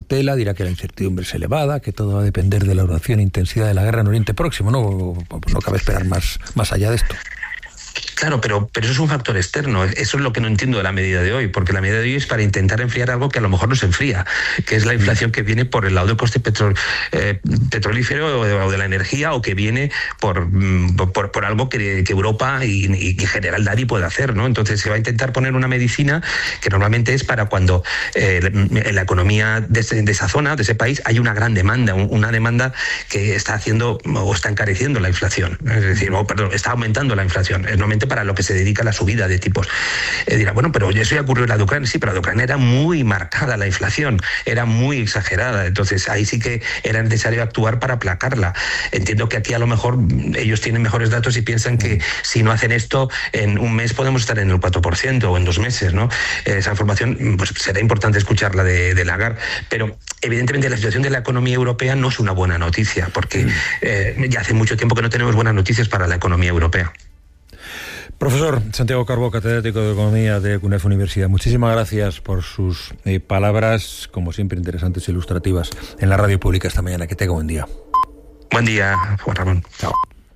cautela, dirá que la incertidumbre es elevada, que todo va a depender de la duración e intensidad de la guerra en Oriente Próximo, ¿no? Pues no cabe esperar más allá de esto. Claro, pero eso es un factor externo. Eso es lo que no entiendo de la medida de hoy, porque la medida de hoy es para intentar enfriar algo que a lo mejor no se enfría, que es la inflación que viene por el lado del coste petrolífero o de la energía, o que viene por algo que Europa y en general nadie puede hacer, ¿no? Entonces se va a intentar poner una medicina que normalmente es para cuando en la economía de esa zona, de ese país, hay una gran demanda, una demanda que está haciendo o está encareciendo la inflación. Es decir, está aumentando la inflación. Es normalmente para lo que se dedica la subida de tipos. Dirá, bueno, pero eso ya ocurrió en la de Ucrania. Sí, pero la de Ucrania era muy marcada la inflación, era muy exagerada. Entonces ahí sí que era necesario actuar para aplacarla. Entiendo que aquí a lo mejor ellos tienen mejores datos y piensan que si no hacen esto, en un mes podemos estar en el 4% o en 2 meses, ¿no? Esa información, pues será importante escucharla de Lagarde, pero evidentemente la situación de la economía europea no es una buena noticia, porque ya hace mucho tiempo que no tenemos buenas noticias para la economía europea. Profesor Santiago Carbó, catedrático de Economía de CUNEF Universidad, muchísimas gracias por sus palabras, como siempre, interesantes e ilustrativas en la radio pública esta mañana. Que tenga buen día. Buen día, Juan Ramón. Chao.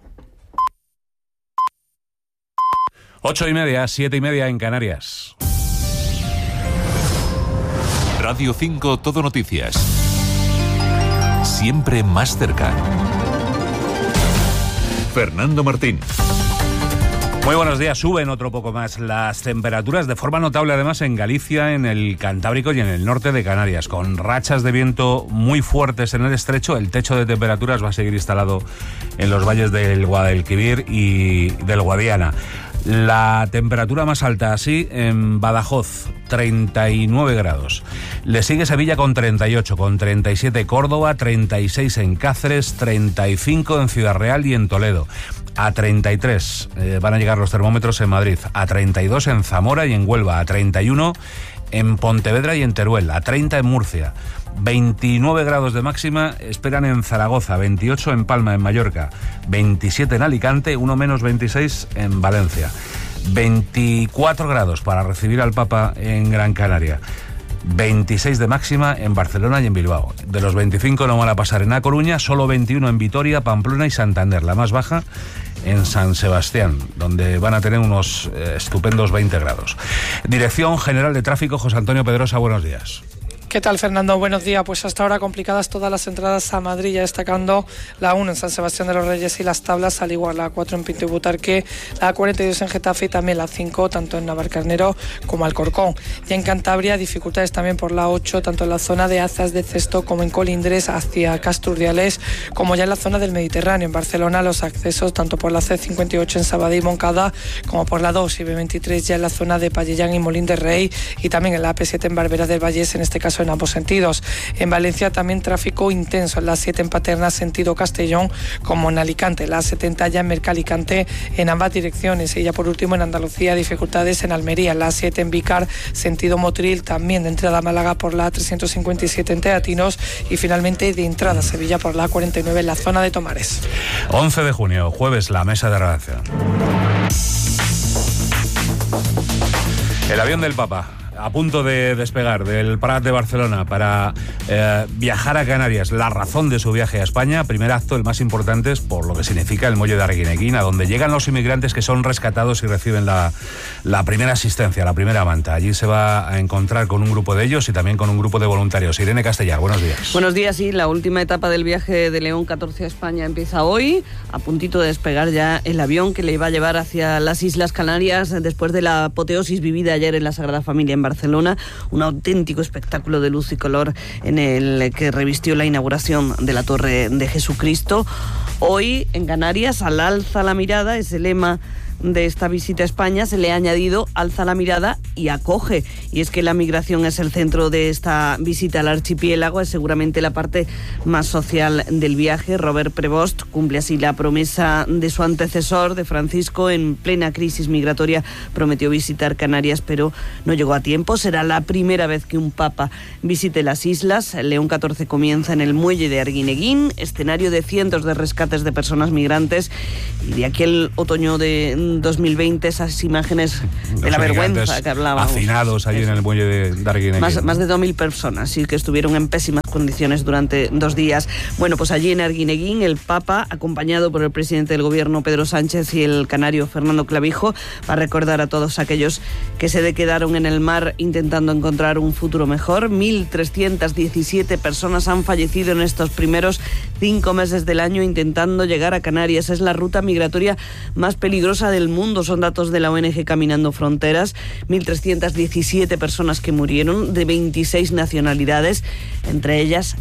8:30, 7:30 en Canarias. Radio 5 Todo Noticias. Siempre más cerca. Fernando Martín. Muy buenos días. Suben otro poco más las temperaturas de forma notable, además, en Galicia, en el Cantábrico y en el norte de Canarias, con rachas de viento muy fuertes en el estrecho. El techo de temperaturas va a seguir instalado en los valles del Guadalquivir y del Guadiana. La temperatura más alta así en Badajoz, 39 grados. Le sigue Sevilla con 38, con 37 Córdoba, 36 en Cáceres, 35 en Ciudad Real y en Toledo. A 33 van a llegar los termómetros en Madrid, a 32 en Zamora y en Huelva, a 31 en Pontevedra y en Teruel, a 30 en Murcia. 29 grados de máxima esperan en Zaragoza, 28 en Palma, en Mallorca, 27 en Alicante, uno menos 26 en Valencia. 24 grados para recibir al Papa en Gran Canaria. 26 de máxima en Barcelona y en Bilbao. De los 25 no van a pasar en A Coruña, solo 21 en Vitoria, Pamplona y Santander. La más baja en San Sebastián, donde van a tener unos estupendos 20 grados. Dirección General de Tráfico, José Antonio Pedrosa, buenos días. ¿Qué tal, Fernando? Buenos días. Pues hasta ahora complicadas todas las entradas a Madrid, ya destacando la 1 en San Sebastián de los Reyes y Las Tablas, al igual la 4 en Pinto y Butarque, la 42 en Getafe y también la 5 tanto en Navalcarnero como Alcorcón. Y en Cantabria, dificultades también por la 8, tanto en la zona de Azas de Cesto como en Colindres hacia Casturdiales, como ya en la zona del Mediterráneo. En Barcelona, los accesos tanto por la C58 en Sabadell y Moncada como por la 2 y B23 ya en la zona de Pallellán y Molín de Rey, y también en la AP7 en Barberas del Vallés, en este caso en ambos sentidos. En Valencia también tráfico intenso en la 7 en Paterna sentido Castellón, como en Alicante, la 70 ya en Mercalicante en ambas direcciones, y ya por último en Andalucía dificultades en Almería, la 7 en Vícar sentido Motril, también de entrada a Málaga por la 357 en Teatinos, y finalmente de entrada a Sevilla por la 49 en la zona de Tomares. 11 de junio, jueves, la mesa de redacción. El avión del Papa, a punto de despegar del Prat de Barcelona para viajar a Canarias. La razón de su viaje a España, primer acto, el más importante, es por lo que significa el muelle de Arguineguín, a donde llegan los inmigrantes que son rescatados y reciben la primera asistencia, la primera manta. Allí se va a encontrar con un grupo de ellos y también con un grupo de voluntarios. Irene Castellar, buenos días. Buenos días, sí. La última etapa del viaje de León 14 a España empieza hoy, a puntito de despegar ya el avión que le iba a llevar hacia las Islas Canarias después de la apoteosis vivida ayer en la Sagrada Familia en Barcelona, un auténtico espectáculo de luz y color en el que revistió la inauguración de la Torre de Jesucristo. Hoy en Canarias, al alza la mirada, es el lema de esta visita a España, se le ha añadido alza la mirada y acoge. Y es que la migración es el centro de esta visita al archipiélago, es seguramente la parte más social del viaje. Robert Prevost cumple así la promesa de su antecesor, de Francisco. En plena crisis migratoria prometió visitar Canarias, pero no llegó a tiempo. Será la primera vez que un papa visite las islas. León XIV comienza en el muelle de Arguineguín, escenario de cientos de rescates de personas migrantes, y de aquel otoño de 2020, esas imágenes de la vergüenza que hablábamos. Hacinados allí en el muelle de Arguineguín. Más de 2.000 personas, sí, que estuvieron en pésimas condiciones durante 2 días. Bueno, pues allí en Arguineguín el Papa, acompañado por el presidente del gobierno Pedro Sánchez y el canario Fernando Clavijo, va a recordar a todos aquellos que se quedaron en el mar intentando encontrar un futuro mejor. 1.317 personas han fallecido en estos primeros 5 meses del año intentando llegar a Canarias. Es la ruta migratoria más peligrosa del mundo, son datos de la ONG Caminando Fronteras. 1.317 personas que murieron, de 26 nacionalidades, entre ellas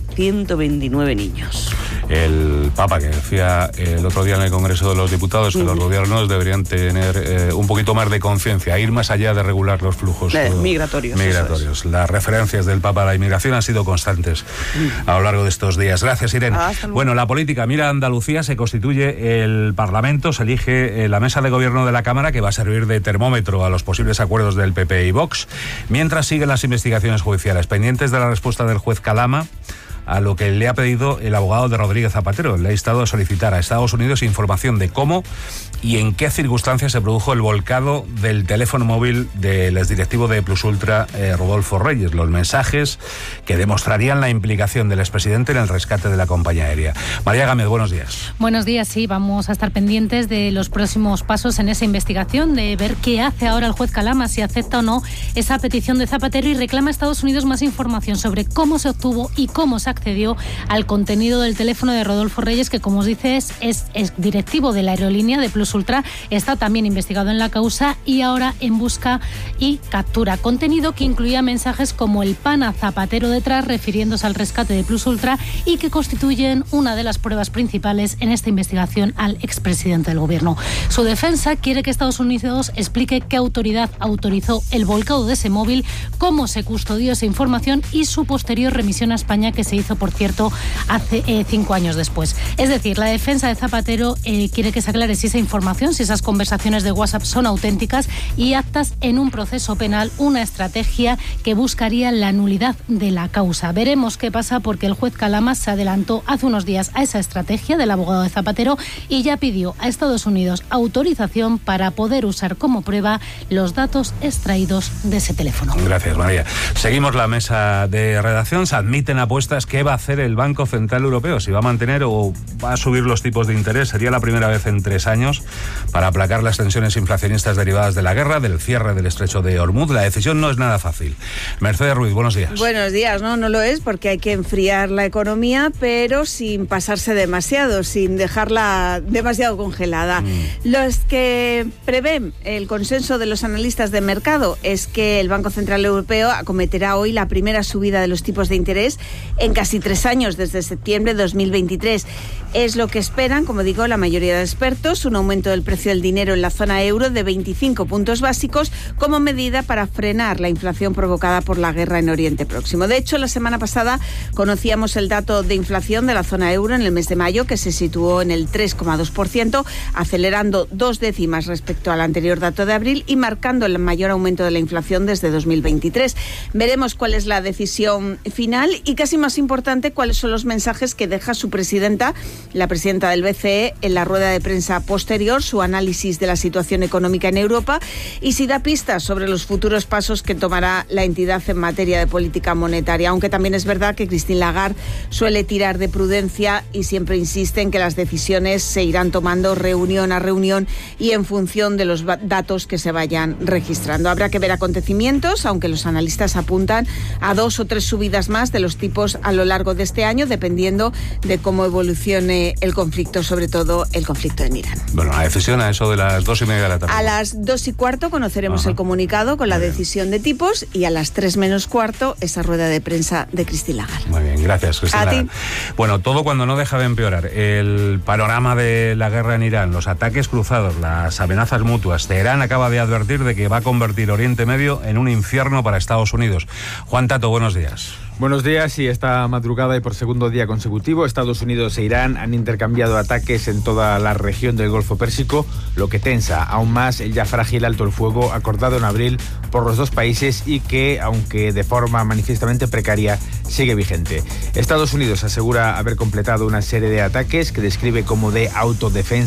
129 niños. El Papa, que decía el otro día en el Congreso de los Diputados que los gobiernos deberían tener un poquito más de conciencia, ir más allá de regular los flujos migratorios. Las referencias del Papa a la inmigración han sido constantes a lo largo de estos días. Gracias, Irene. Bueno, la política. Mira, Andalucía, se constituye el Parlamento, se elige la mesa de gobierno de la Cámara, que va a servir de termómetro a los posibles acuerdos del PP y Vox, mientras siguen las investigaciones judiciales, pendientes de la respuesta del juez Calama a lo que le ha pedido el abogado de Rodríguez Zapatero. Le ha instado a solicitar a Estados Unidos información de cómo y en qué circunstancias se produjo el volcado del teléfono móvil del exdirectivo de Plus Ultra, Rodolfo Reyes, los mensajes que demostrarían la implicación del expresidente en el rescate de la compañía aérea. María Gámez, buenos días. Buenos días, sí, vamos a estar pendientes de los próximos pasos en esa investigación, de ver qué hace ahora el juez Calama, si acepta o no esa petición de Zapatero y reclama a Estados Unidos más información sobre cómo se obtuvo y cómo se accedió al contenido del teléfono de Rodolfo Reyes, que, como os dices, es directivo de la aerolínea de Plus Ultra, está también investigado en la causa y ahora en busca y captura. Contenido que incluía mensajes como el pana Zapatero detrás, refiriéndose al rescate de Plus Ultra, y que constituyen una de las pruebas principales en esta investigación al expresidente del gobierno. Su defensa quiere que Estados Unidos explique qué autoridad autorizó el volcado de ese móvil, cómo se custodió esa información y su posterior remisión a España, que se hizo, por cierto, hace 5 años después. Es decir, la defensa de Zapatero quiere que se aclare si esa información, si esas conversaciones de WhatsApp son auténticas y aptas en un proceso penal, una estrategia que buscaría la nulidad de la causa. Veremos qué pasa, porque el juez Calama se adelantó hace unos días a esa estrategia del abogado de Zapatero y ya pidió a Estados Unidos autorización para poder usar como prueba los datos extraídos de ese teléfono. Gracias, María. Seguimos la mesa de redacción. Se admiten apuestas. ¿Qué va a hacer el Banco Central Europeo? Si va a mantener o va a subir los tipos de interés. Sería la primera vez en 3 años para aplacar las tensiones inflacionistas derivadas de la guerra, del cierre del estrecho de Hormuz. La decisión no es nada fácil. Mercedes Ruiz, buenos días. Buenos días, no lo es, porque hay que enfriar la economía, pero sin pasarse demasiado, sin dejarla demasiado congelada. Los que prevén el consenso de los analistas de mercado es que el Banco Central Europeo acometerá hoy la primera subida de los tipos de interés en casi 3 años, desde septiembre de 2023. Es lo que esperan, como digo, la mayoría de expertos, un aumento del precio del dinero en la zona euro de 25 puntos básicos como medida para frenar la inflación provocada por la guerra en Oriente Próximo. De hecho, la semana pasada conocíamos el dato de inflación de la zona euro en el mes de mayo, que se situó en el 3,2%, acelerando 2 décimas respecto al anterior dato de abril y marcando el mayor aumento de la inflación desde 2023. Veremos cuál es la decisión final y, casi más importante, cuáles son los mensajes que deja su presidenta, la presidenta del BCE, en la rueda de prensa posterior, su análisis de la situación económica en Europa y si da pistas sobre los futuros pasos que tomará la entidad en materia de política monetaria. Aunque también es verdad que Christine Lagarde suele tirar de prudencia y siempre insiste en que las decisiones se irán tomando reunión a reunión y en función de los datos que se vayan registrando. Habrá que ver acontecimientos, aunque los analistas apuntan a 2 o 3 subidas más de los tipos a lo largo de este año, dependiendo de cómo evolucione el conflicto, sobre todo el conflicto en Irán. Bueno, la decisión a eso de las 2:30 de la tarde. A las 2:15 conoceremos el comunicado con la decisión de tipos y a las 3:15 esa rueda de prensa de Christine Lagarde. Muy bien, gracias, Christine Lagarde. Bueno, todo cuando no deja de empeorar. El panorama de la guerra en Irán, los ataques cruzados, las amenazas mutuas. Teherán acaba de advertir de que va a convertir Oriente Medio en un infierno para Estados Unidos. Juan Tato, buenos días. Buenos días. Y esta madrugada y por segundo día consecutivo, Estados Unidos e Irán han intercambiado ataques en toda la región del Golfo Pérsico, lo que tensa aún más el ya frágil alto el fuego acordado en abril por los dos países y que, aunque de forma manifiestamente precaria, sigue vigente. Estados Unidos asegura haber completado una serie de ataques que describe como de autodefensa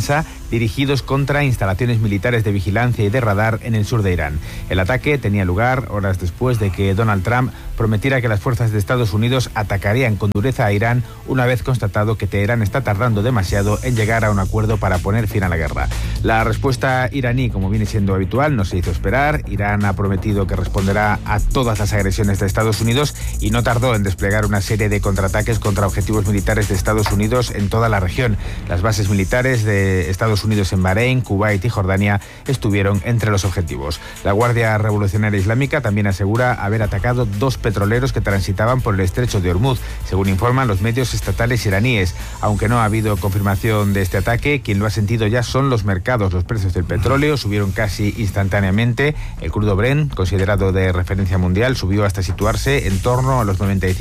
dirigidos contra instalaciones militares de vigilancia y de radar en el sur de Irán. El ataque tenía lugar horas después de que Donald Trump prometiera que las fuerzas de Estados Unidos atacarían con dureza a Irán una vez constatado que Teherán está tardando demasiado en llegar a un acuerdo para poner fin a la guerra. La respuesta iraní, como viene siendo habitual, no se hizo esperar. Irán ha prometido que responderá a todas las agresiones de Estados Unidos y no tardó en desplegar una serie de contraataques contra objetivos militares de Estados Unidos en toda la región. Las bases militares de Estados Unidos en Bahrein, Kuwait y Jordania estuvieron entre los objetivos. La Guardia Revolucionaria Islámica también asegura haber atacado 2 petroleros que transitaban por el estrecho de Hormuz, según informan los medios estatales iraníes. Aunque no ha habido confirmación de este ataque, quien lo ha sentido ya son los mercados. Los precios del petróleo subieron casi instantáneamente. El crudo Brent, considerado de referencia mundial, subió hasta situarse en torno a los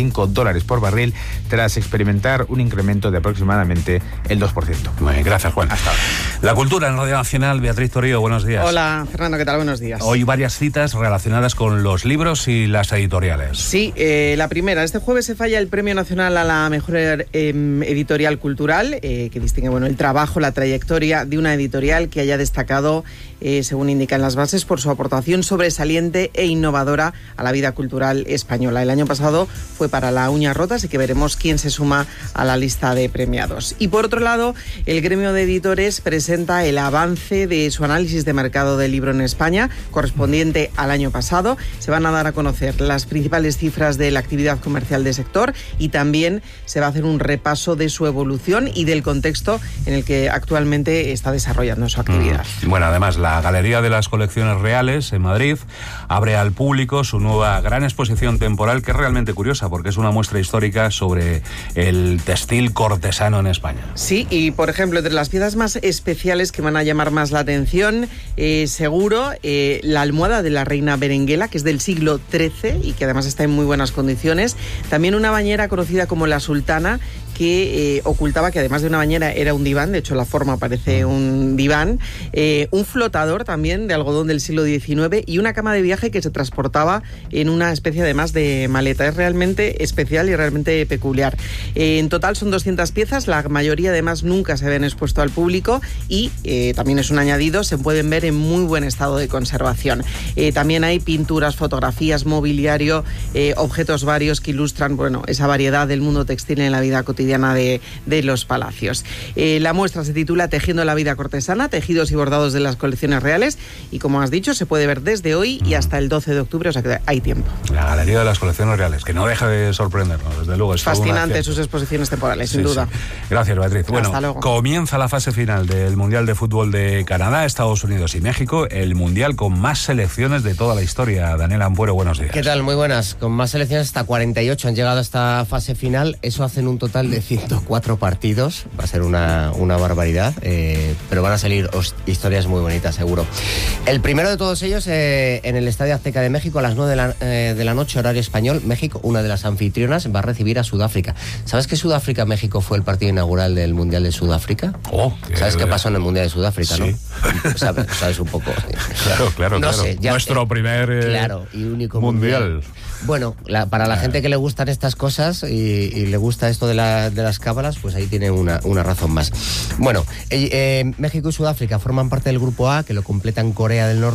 $95 por barril, tras experimentar un incremento de aproximadamente el 2%. Muy bien, gracias, Juan. Hasta ahora. La cultura en Radio Nacional, Beatriz Torío, buenos días. Hola, Fernando, ¿qué tal? Buenos días. Hoy varias citas relacionadas con los libros y las editoriales. Sí, la primera. Este jueves se falla el Premio Nacional a la Mejor Editorial Cultural, que distingue el trabajo, la trayectoria de una editorial que haya destacado, según indican las bases, por su aportación sobresaliente e innovadora a la vida cultural española. El año pasado fue para La Uña Rota, así que veremos quién se suma a la lista de premiados. Y por otro lado, el gremio de editores presenta el avance de su análisis de mercado del libro en España, correspondiente al año pasado. Se van a dar a conocer las principales cifras de la actividad comercial del sector y también se va a hacer un repaso de su evolución y del contexto en el que actualmente está desarrollando su actividad. Bueno, además, la Galería de las Colecciones Reales en Madrid abre al público su nueva gran exposición temporal, que es realmente curiosa porque es una muestra histórica sobre el textil cortesano en España. Sí, y por ejemplo, entre las piezas más especiales que van a llamar más la atención, seguro, la almohada de la reina Berenguela, que es del siglo XIII y que además está en muy buenas condiciones. También una bañera conocida como la Sultana, que ocultaba que además de una bañera era un diván, de hecho la forma parece un diván, un flotador también de algodón del siglo XIX y una cama de viaje que se transportaba en una especie además de maleta. Es realmente especial y realmente peculiar. En total son 200 piezas, la mayoría además nunca se habían expuesto al público y también es un añadido, se pueden ver en muy buen estado de conservación. También hay pinturas, fotografías, mobiliario, objetos varios que ilustran esa variedad del mundo textil en la vida cotidiana de los palacios. La muestra se titula Tejiendo la vida cortesana, tejidos y bordados de las colecciones reales, y como has dicho, se puede ver desde hoy y hasta el 12 de octubre, o sea que hay tiempo. La Galería de las Colecciones Reales, que no deja de sorprendernos, desde luego. Es fascinante sus exposiciones temporales, sin duda. Sí. Gracias, Beatriz. Bueno, hasta luego. Comienza la fase final del Mundial de Fútbol de Canadá, Estados Unidos y México, el Mundial con más selecciones de toda la historia. Daniel Ampuero, buenos días. ¿Qué tal? Muy buenas. Con más selecciones, hasta 48 han llegado a esta fase final. Eso hacen un total de 104 partidos. Va a ser una barbaridad, pero van a salir historias muy bonitas, seguro. El primero de todos ellos en el Estadio Azteca de México a las 9 de la noche, horario español. México, una de las anfitrionas, va a recibir a Sudáfrica. ¿Sabes que Sudáfrica-México fue el partido inaugural del Mundial de Sudáfrica? ¿Sabes qué pasó en el Mundial de Sudáfrica, sí, no? ¿Sabes un poco? Claro. No sé, nuestro primer y único mundial. Bueno, para la gente que le gustan estas cosas y le gusta esto de las cábalas, pues ahí tiene una razón más. Bueno, México y Sudáfrica forman parte del Grupo A, que lo completan Corea del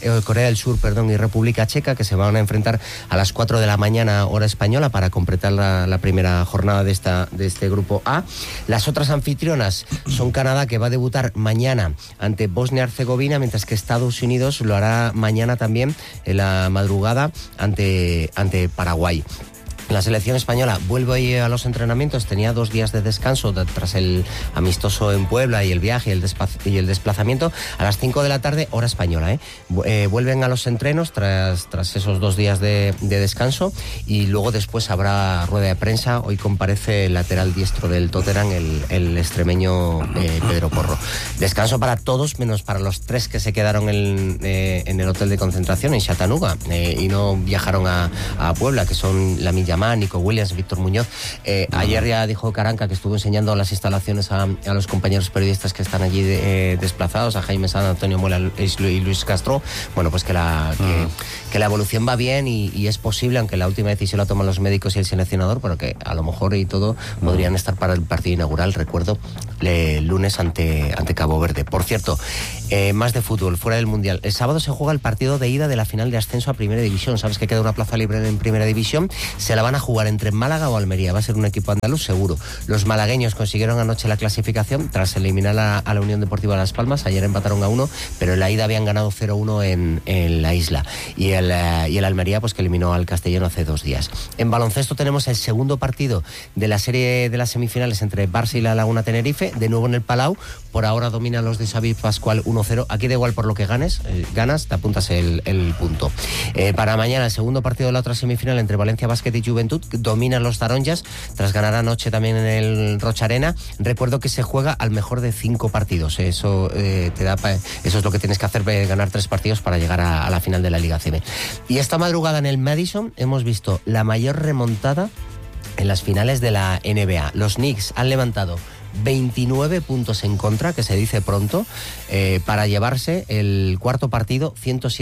Sur, y República Checa, que se van a enfrentar a las 4 de la mañana hora española para completar la primera jornada de este Grupo A. Las otras anfitrionas son Canadá, que va a debutar mañana ante Bosnia-Herzegovina, mientras que Estados Unidos lo hará mañana también en la madrugada ante Paraguay. La selección española vuelve a los entrenamientos, tenía 2 días de descanso tras el amistoso en Puebla y el viaje y el desplazamiento. A las 5 de la tarde, hora española, vuelven a los entrenos tras esos 2 días de descanso, y luego después habrá rueda de prensa. Hoy comparece el lateral diestro del Tottenham, el extremeño Pedro Porro. Descanso para todos, menos para los 3 que se quedaron en el hotel de concentración en Chattanooga y no viajaron a Puebla, que son Lamine Yamán, Nico Williams, Víctor Muñoz. Ayer ya dijo Caranca, que estuvo enseñando las instalaciones a los compañeros periodistas que están allí desplazados, a Jaime Sanz, Antonio Muela y Luis Castro, bueno, pues que la evolución va bien y es posible, aunque la última decisión la toman los médicos y el seleccionador, pero que a lo mejor y todo podrían estar para el partido inaugural, recuerdo, el lunes ante Cabo Verde. Por cierto, más de fútbol, fuera del Mundial. El sábado se juega el partido de ida de la final de ascenso a Primera División. Sabes que queda una plaza libre en Primera División. Se la van a jugar entre Málaga o Almería. Va a ser un equipo andaluz seguro. Los malagueños consiguieron anoche la clasificación tras eliminar a la Unión Deportiva Las Palmas. Ayer empataron a 1, pero en la ida habían ganado 0-1 en la isla. Y el Almería, pues que eliminó al Castellano hace 2 días. En baloncesto tenemos el segundo partido de la serie de las semifinales entre Barça y la Laguna Tenerife, de nuevo en el Palau. Por ahora dominan los de Xavi Pascual 1-0. Aquí da igual por lo que ganas, te apuntas el punto. Para mañana el segundo partido de la otra semifinal entre Valencia Basket y Juventud, dominan los taronjas tras ganar anoche también en el Rocha Arena. Recuerdo que se juega al mejor de 5 partidos. Eso eso es lo que tienes que hacer, ganar 3 partidos para llegar a la final de la Liga CB. Y esta madrugada en el Madison hemos visto la mayor remontada en las finales de la NBA. Los Knicks han levantado 29 puntos en contra, que se dice pronto, para llevarse el cuarto partido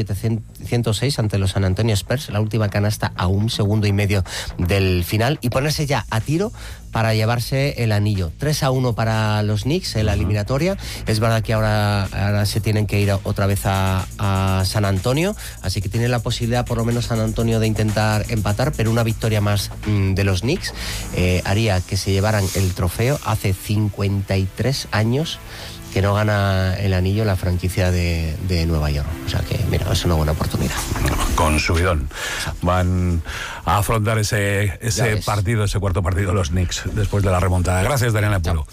107-106 ante los San Antonio Spurs, la última canasta a 1 segundo y medio del final, y ponerse ya a tiro para llevarse el anillo. 3-1 para los Knicks en la eliminatoria. Es verdad que ahora se tienen que ir otra vez a San Antonio, así que tiene la posibilidad por lo menos San Antonio de intentar empatar, pero una victoria más de los Knicks haría que se llevaran el trofeo. Hace 53 años que no gana el anillo la franquicia de Nueva York. O sea que, mira, es una buena oportunidad. Con subidón. Van a afrontar ese partido, ese cuarto partido, los Knicks, después de la remontada. Gracias, Daniel Apuro.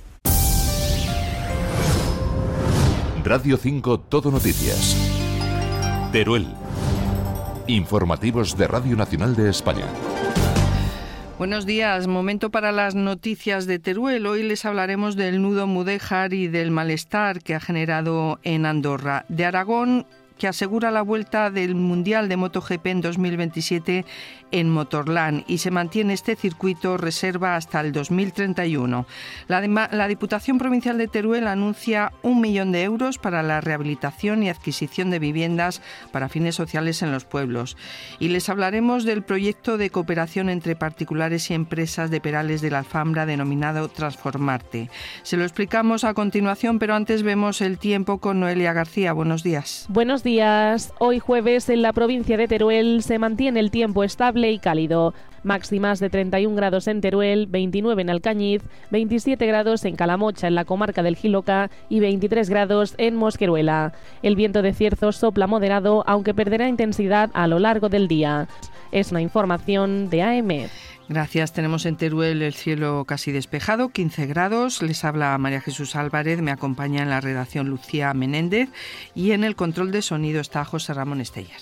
Radio 5 Todo Noticias. Teruel. Informativos de Radio Nacional de España. Buenos días, momento para las noticias de Teruel. Hoy les hablaremos del nudo mudéjar y del malestar que ha generado en Andorra. De Aragón, que asegura la vuelta del Mundial de MotoGP en 2027 en Motorland, y se mantiene este circuito reserva hasta el 2031. La Diputación Provincial de Teruel anuncia 1 millón de euros para la rehabilitación y adquisición de viviendas para fines sociales en los pueblos. Y les hablaremos del proyecto de cooperación entre particulares y empresas de Perales de la Alfambra denominado Transformarte. Se lo explicamos a continuación, pero antes vemos el tiempo con Noelia García. Buenos días. Buenos días. Hoy jueves en la provincia de Teruel se mantiene el tiempo estable y cálido. Máximas de 31 grados en Teruel, 29 en Alcañiz, 27 grados en Calamocha, en la comarca del Jiloca, y 23 grados en Mosqueruela. El viento de cierzo sopla moderado, aunque perderá intensidad a lo largo del día. Es una información de AEMET. Gracias. Tenemos en Teruel el cielo casi despejado, 15 grados. Les habla María Jesús Álvarez, me acompaña en la redacción Lucía Menéndez y en el control de sonido está José Ramón Esteller.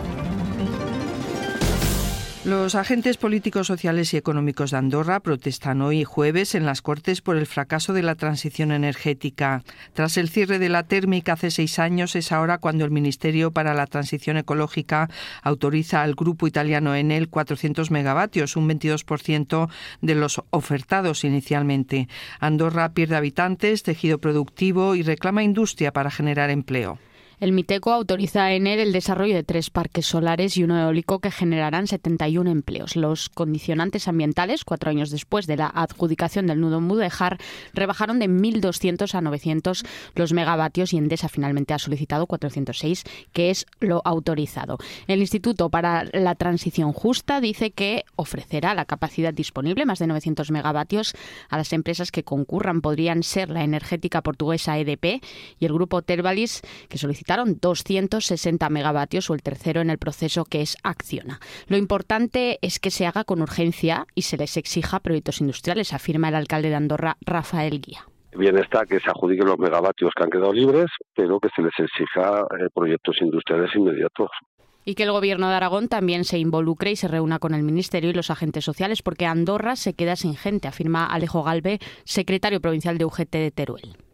Los agentes políticos, sociales y económicos de Andorra protestan hoy jueves en las Cortes por el fracaso de la transición energética. Tras el cierre de la térmica hace 6 años, es ahora cuando el Ministerio para la Transición Ecológica autoriza al grupo italiano Enel 400 megavatios, un 22% de los ofertados inicialmente. Andorra pierde habitantes, tejido productivo y reclama industria para generar empleo. El Miteco autoriza a Enel el desarrollo de 3 parques solares y 1 eólico que generarán 71 empleos. Los condicionantes ambientales, 4 años después de la adjudicación del nudo mudéjar, rebajaron de 1.200 a 900 los megavatios y Endesa finalmente ha solicitado 406, que es lo autorizado. El Instituto para la Transición Justa dice que ofrecerá la capacidad disponible, más de 900 megavatios, a las empresas que concurran. Podrían ser la energética portuguesa EDP y el grupo Tervalis, que solicitaron 260 megavatios, o el tercero en el proceso, que es Acciona. Lo importante es que se haga con urgencia y se les exija proyectos industriales, afirma el alcalde de Andorra, Rafael Guía. Bien está que se adjudiquen los megavatios que han quedado libres, pero que se les exija proyectos industriales inmediatos. Y que el Gobierno de Aragón también se involucre y se reúna con el Ministerio y los agentes sociales, porque Andorra se queda sin gente, afirma Alejo Galve, secretario provincial de UGT de Teruel.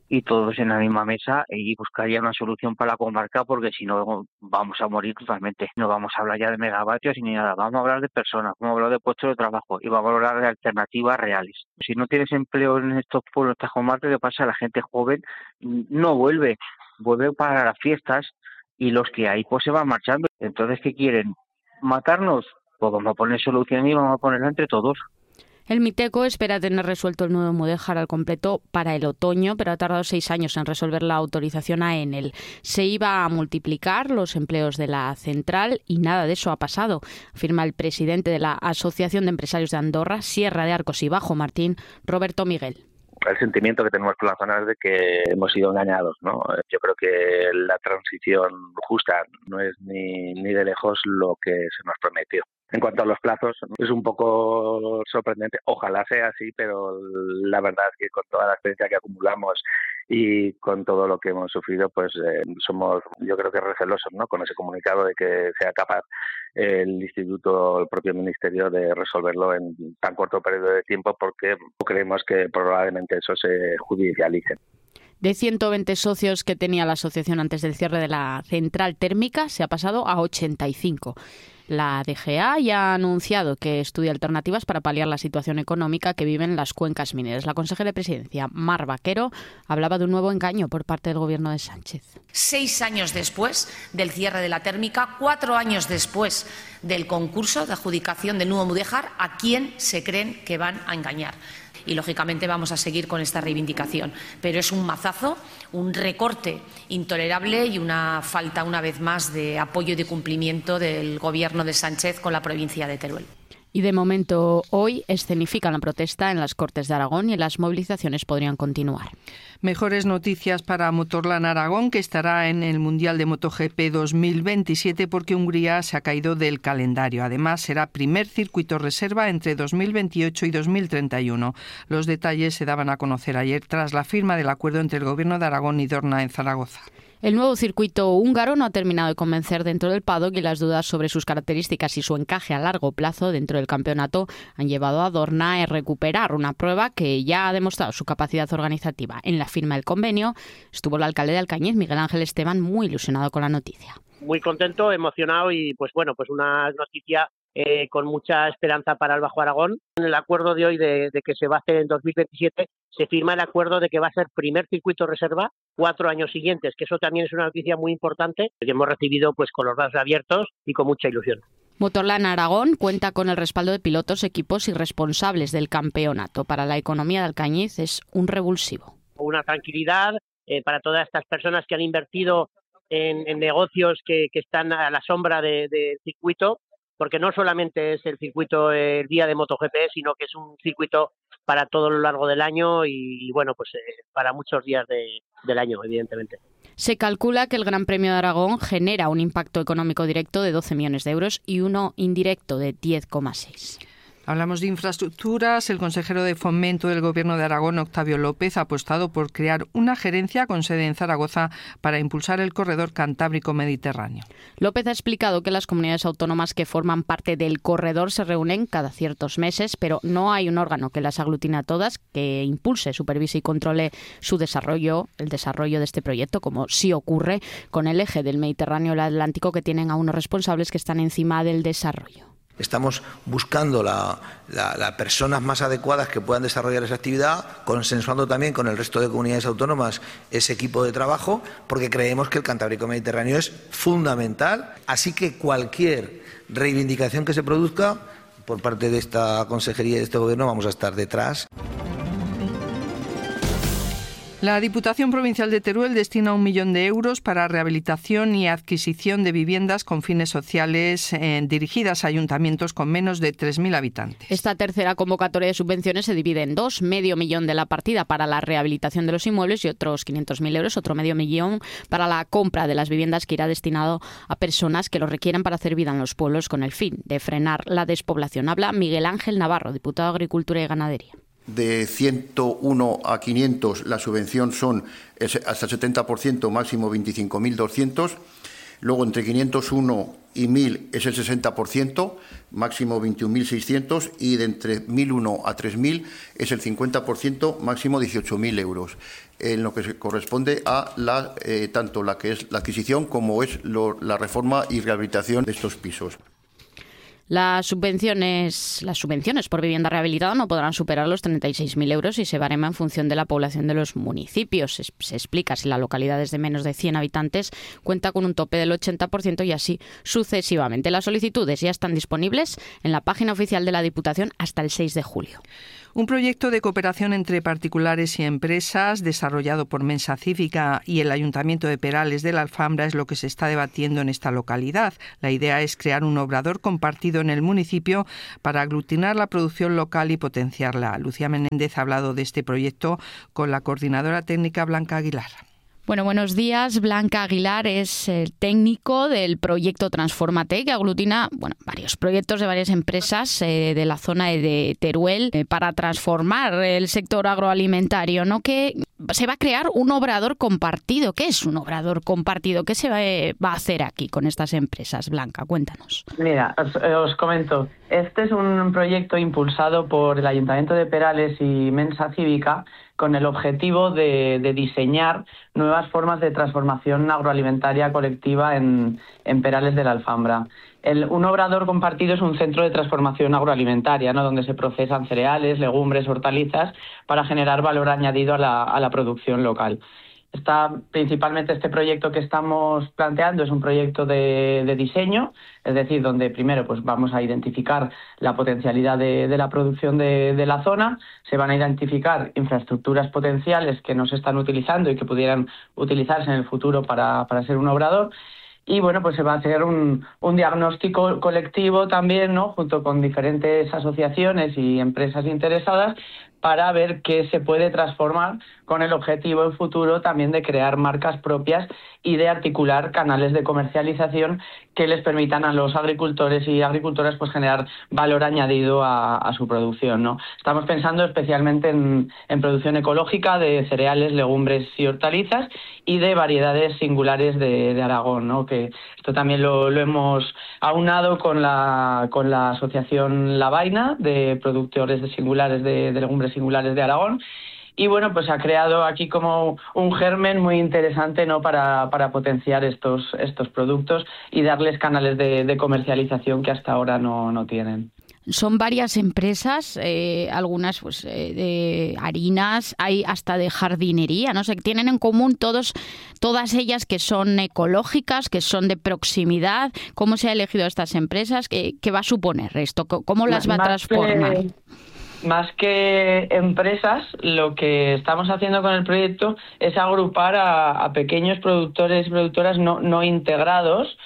y todos en la misma mesa y buscaría una solución para la comarca, porque si no vamos a morir totalmente. No vamos a hablar ya de megavatios ni nada, vamos a hablar de personas, vamos a hablar de puestos de trabajo y vamos a hablar de alternativas reales. Si no tienes empleo en estos pueblos, estas comarcas, ¿qué pasa? La gente joven no vuelve para las fiestas y los que hay pues se van marchando. Entonces, ¿qué quieren? ¿Matarnos? Pues vamos a poner solución y vamos a ponerla entre todos. El Miteco espera tener resuelto el nudo Mudéjar al completo para el otoño, pero ha tardado 6 años en resolver la autorización a Enel. Se iba a multiplicar los empleos de la central y nada de eso ha pasado, afirma el presidente de la Asociación de Empresarios de Andorra, Sierra de Arcos y Bajo Martín, Roberto Miguel. El sentimiento que tenemos por la zona es de que hemos sido engañados, ¿no? Yo creo que la transición justa no es ni de lejos lo que se nos prometió. En cuanto a los plazos, es un poco sorprendente. Ojalá sea así, pero la verdad es que con toda la experiencia que acumulamos y con todo lo que hemos sufrido, pues somos, yo creo que recelosos, ¿no? Con ese comunicado de que sea capaz el Instituto, el propio Ministerio, de resolverlo en tan corto periodo de tiempo, porque creemos que probablemente eso se judicialice. De 120 socios que tenía la asociación antes del cierre de la central térmica, se ha pasado a 85. La DGA ya ha anunciado que estudia alternativas para paliar la situación económica que viven las cuencas mineras. La consejera de Presidencia, Mar Vaquero, hablaba de un nuevo engaño por parte del gobierno de Sánchez. 6 años después del cierre de la térmica, 4 años después del concurso de adjudicación del nudo Mudéjar, ¿a quién se creen que van a engañar? Y, lógicamente, vamos a seguir con esta reivindicación. Pero es un mazazo, un recorte intolerable y una falta, una vez más, de apoyo y de cumplimiento del Gobierno de Sánchez con la provincia de Teruel. Y, de momento, hoy escenifican la protesta en las Cortes de Aragón y las movilizaciones podrían continuar. Mejores noticias para Motorland Aragón, que estará en el Mundial de MotoGP 2027 porque Hungría se ha caído del calendario. Además, será primer circuito reserva entre 2028 y 2031. Los detalles se daban a conocer ayer tras la firma del acuerdo entre el Gobierno de Aragón y Dorna en Zaragoza. El nuevo circuito húngaro no ha terminado de convencer dentro del paddock y las dudas sobre sus características y su encaje a largo plazo dentro del campeonato han llevado a Dorna a recuperar una prueba que ya ha demostrado su capacidad organizativa. En la firma del convenio estuvo el alcalde de Alcañiz, Miguel Ángel Esteban, muy ilusionado con la noticia. Muy contento, emocionado y pues una noticia con mucha esperanza para el Bajo Aragón. En el acuerdo de hoy de que se va a hacer en 2027 se firma el acuerdo de que va a ser primer circuito reserva 4 años siguientes, que eso también es una noticia muy importante que hemos recibido pues con los brazos abiertos y con mucha ilusión. Motorland Aragón cuenta con el respaldo de pilotos, equipos y responsables del campeonato. Para la economía de Alcañiz es un revulsivo. Una tranquilidad para todas estas personas que han invertido en negocios que están a la sombra del circuito, porque no solamente es el circuito el día de MotoGP, sino que es un circuito para todo lo largo del año y para muchos días del año, evidentemente. Se calcula que el Gran Premio de Aragón genera un impacto económico directo de 12 millones de euros y uno indirecto de 10,6. Hablamos de infraestructuras. El consejero de Fomento del Gobierno de Aragón, Octavio López, ha apostado por crear una gerencia con sede en Zaragoza para impulsar el corredor Cantábrico-Mediterráneo. López ha explicado que las comunidades autónomas que forman parte del corredor se reúnen cada ciertos meses, pero no hay un órgano que las aglutine a todas, que impulse, supervise y controle su desarrollo, el desarrollo de este proyecto, como sí ocurre con el eje del Mediterráneo y el Atlántico, que tienen a unos responsables que están encima del desarrollo. Estamos buscando las personas más adecuadas que puedan desarrollar esa actividad, consensuando también con el resto de comunidades autónomas ese equipo de trabajo, porque creemos que el Cantábrico Mediterráneo es fundamental. Así que cualquier reivindicación que se produzca por parte de esta consejería y de este gobierno vamos a estar detrás. La Diputación Provincial de Teruel destina 1 millón de euros para rehabilitación y adquisición de viviendas con fines sociales dirigidas a ayuntamientos con menos de 3.000 habitantes. Esta tercera convocatoria de subvenciones se divide en dos: 500.000 de la partida para la rehabilitación de los inmuebles y otros 500.000 euros, otro 500.000 para la compra de las viviendas, que irá destinado a personas que lo requieran para hacer vida en los pueblos con el fin de frenar la despoblación. Habla Miguel Ángel Navarro, diputado de Agricultura y Ganadería. De 101 a 500 la subvención son hasta el 70%, máximo 25.200. Luego, entre 501 y 1.000 es el 60%, máximo 21.600, y de entre 1.001 a 3.000 es el 50%, máximo 18.000 euros, en lo que se corresponde a tanto la que es la adquisición como es la reforma y rehabilitación de estos pisos. Las subvenciones por vivienda rehabilitada no podrán superar los 36.000 euros y se barema en función de la población de los municipios. Se explica si la localidad es de menos de 100 habitantes, cuenta con un tope del 80% y así sucesivamente. Las solicitudes ya están disponibles en la página oficial de la Diputación hasta el 6 de julio. Un proyecto de cooperación entre particulares y empresas desarrollado por Mensa Cívica y el Ayuntamiento de Perales de la Alfambra es lo que se está debatiendo en esta localidad. La idea es crear un obrador compartido en el municipio para aglutinar la producción local y potenciarla. Lucía Menéndez ha hablado de este proyecto con la coordinadora técnica Blanca Aguilar. Bueno, buenos días. Blanca Aguilar es el técnico del proyecto Transformate, que aglutina varios proyectos de varias empresas de la zona de Teruel para transformar el sector agroalimentario, ¿no? Que se va a crear un obrador compartido. ¿Qué es un obrador compartido? ¿Qué se va a hacer aquí con estas empresas? Blanca, cuéntanos. Mira, os comento. Este es un proyecto impulsado por el Ayuntamiento de Perales y Mensa Cívica con el objetivo de diseñar nuevas formas de transformación agroalimentaria colectiva en Perales de la Alfambra. Un obrador compartido es un centro de transformación agroalimentaria, ¿no? Donde se procesan cereales, legumbres, hortalizas para generar valor añadido a la producción local. Principalmente este proyecto que estamos planteando es un proyecto de diseño, es decir, donde primero pues vamos a identificar la potencialidad de la producción de la zona, se van a identificar infraestructuras potenciales que no se están utilizando y que pudieran utilizarse en el futuro para ser un obrador. Y bueno, pues se va a hacer un diagnóstico colectivo también, ¿no? Junto con diferentes asociaciones y empresas interesadas para ver qué se puede transformar con el objetivo en futuro también de crear marcas propias y de articular canales de comercialización que les permitan a los agricultores y agricultoras pues generar valor añadido a su producción, ¿no? Estamos pensando especialmente en producción ecológica de cereales, legumbres y hortalizas y de variedades singulares de Aragón, ¿no? Que esto también lo hemos aunado con la asociación La Vaina de productores singulares de legumbres singulares de Aragón. Y bueno, pues ha creado aquí como un germen muy interesante, ¿no? para potenciar estos productos y darles canales de comercialización que hasta ahora no tienen. Son varias empresas, algunas pues de harinas, hay hasta de jardinería, no sé, tienen en común todas ellas que son ecológicas, que son de proximidad. ¿Cómo se ha elegido estas empresas? ¿Qué va a suponer esto? ¿Cómo las va a transformar? Más que empresas, lo que estamos haciendo con el proyecto es agrupar a pequeños productores y productoras no integrados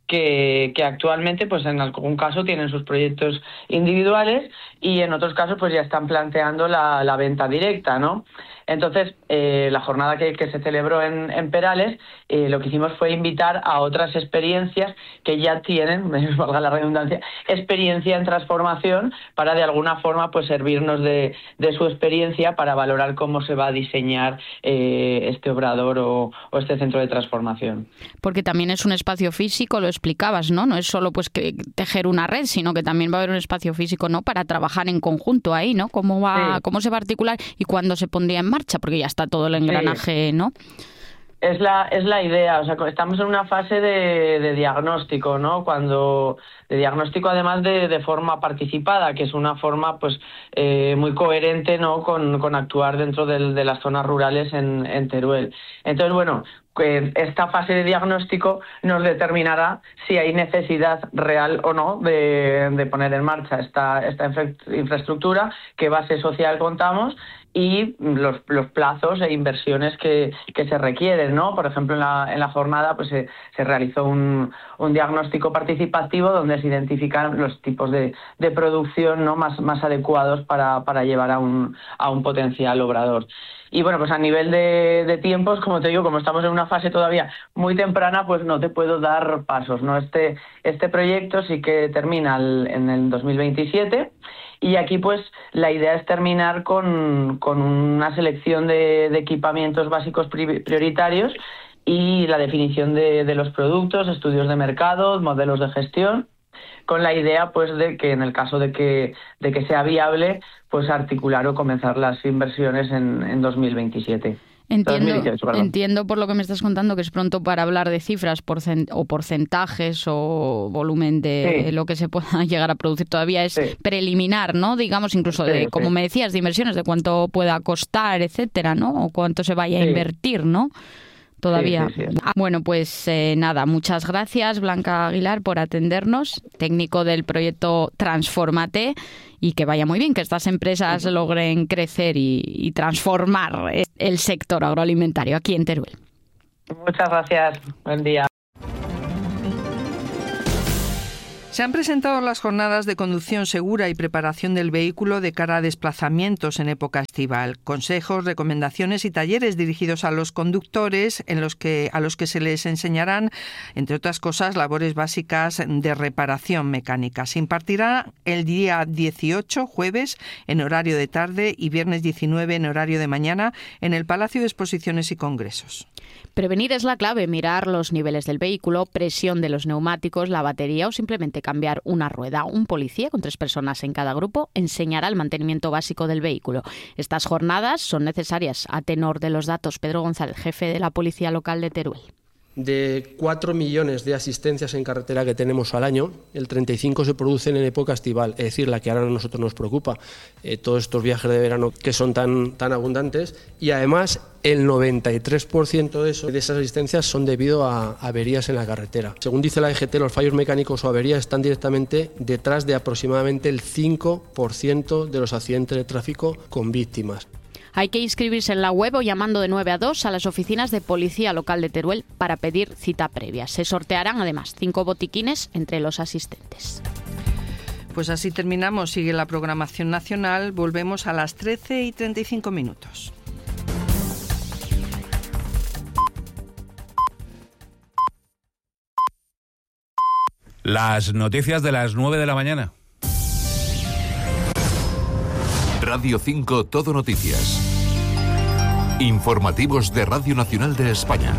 que actualmente pues en algún caso tienen sus proyectos individuales y en otros casos pues ya están planteando la venta directa, ¿no? Entonces, la jornada que se celebró en Perales, lo que hicimos fue invitar a otras experiencias que ya tienen, valga la redundancia, experiencia en transformación para de alguna forma pues servirnos de su experiencia para valorar cómo se va a diseñar este obrador o este centro de transformación. Porque también es un espacio físico, lo explicabas, ¿no? No es solo pues que tejer una red, sino que también va a haber un espacio físico, ¿no? Para trabajar en conjunto ahí, ¿no? ¿Cómo se va a articular y cuándo se pondría en marcha? Porque ya está todo el engranaje, ¿no? Es la idea, o sea, estamos en una fase de diagnóstico, ¿no? De diagnóstico además de forma participada, que es una forma pues muy coherente, ¿no? Con actuar dentro de las zonas rurales en Teruel. Entonces, bueno, que esta fase de diagnóstico nos determinará si hay necesidad real o no de poner en marcha esta infraestructura, qué base social contamos y los plazos e inversiones que se requieren, ¿no? Por ejemplo, en la jornada pues se realizó un diagnóstico participativo donde se identifican los tipos de producción, ¿no? más adecuados para llevar a un potencial obrador. Y bueno, pues a nivel de tiempos, como te digo, como estamos en una fase todavía muy temprana, pues no te puedo dar pasos, ¿no? Este proyecto sí que termina en el 2027 y aquí pues la idea es terminar con una selección de equipamientos básicos prioritarios y la definición de los productos, estudios de mercado, modelos de gestión, con la idea pues de que en el caso de que sea viable, pues articular o comenzar las inversiones en 2027. Entiendo por lo que me estás contando que es pronto para hablar de cifras o porcentajes o volumen de lo que se pueda llegar a producir. Todavía es preliminar, ¿no? Digamos, incluso como me decías, de inversiones, de cuánto pueda costar, etcétera, ¿no? O cuánto se vaya a invertir, ¿no? Todavía. Sí. Bueno, pues nada, muchas gracias, Blanca Aguilar, por atendernos, técnico del proyecto Transfórmate, y que vaya muy bien, que estas empresas logren crecer y transformar el sector agroalimentario aquí en Teruel. Muchas gracias. Buen día. Se han presentado las jornadas de conducción segura y preparación del vehículo de cara a desplazamientos en época estival. Consejos, recomendaciones y talleres dirigidos a los conductores a los que se les enseñarán, entre otras cosas, labores básicas de reparación mecánica. Se impartirá el día 18, jueves, en horario de tarde, y viernes 19 en horario de mañana en el Palacio de Exposiciones y Congresos. Prevenir es la clave, mirar los niveles del vehículo, presión de los neumáticos, la batería o simplemente cambiar una rueda. Un policía con 3 personas en cada grupo enseñará el mantenimiento básico del vehículo. Estas jornadas son necesarias. A tenor de los datos, Pedro González, jefe de la Policía Local de Teruel. De 4 millones de asistencias en carretera que tenemos al año, el 35 se producen en época estival, es decir, la que ahora a nosotros nos preocupa, todos estos viajes de verano que son tan abundantes, y además el 93% de esas asistencias son debido a averías en la carretera. Según dice la DGT, los fallos mecánicos o averías están directamente detrás de aproximadamente el 5% de los accidentes de tráfico con víctimas. Hay que inscribirse en la web o llamando de 9 a 2 a las oficinas de Policía Local de Teruel para pedir cita previa. Se sortearán además 5 botiquines entre los asistentes. Pues así terminamos. Sigue la programación nacional. Volvemos a las 13:35. Las noticias de las 9 de la mañana. Radio 5 Todo Noticias. Informativos de Radio Nacional de España.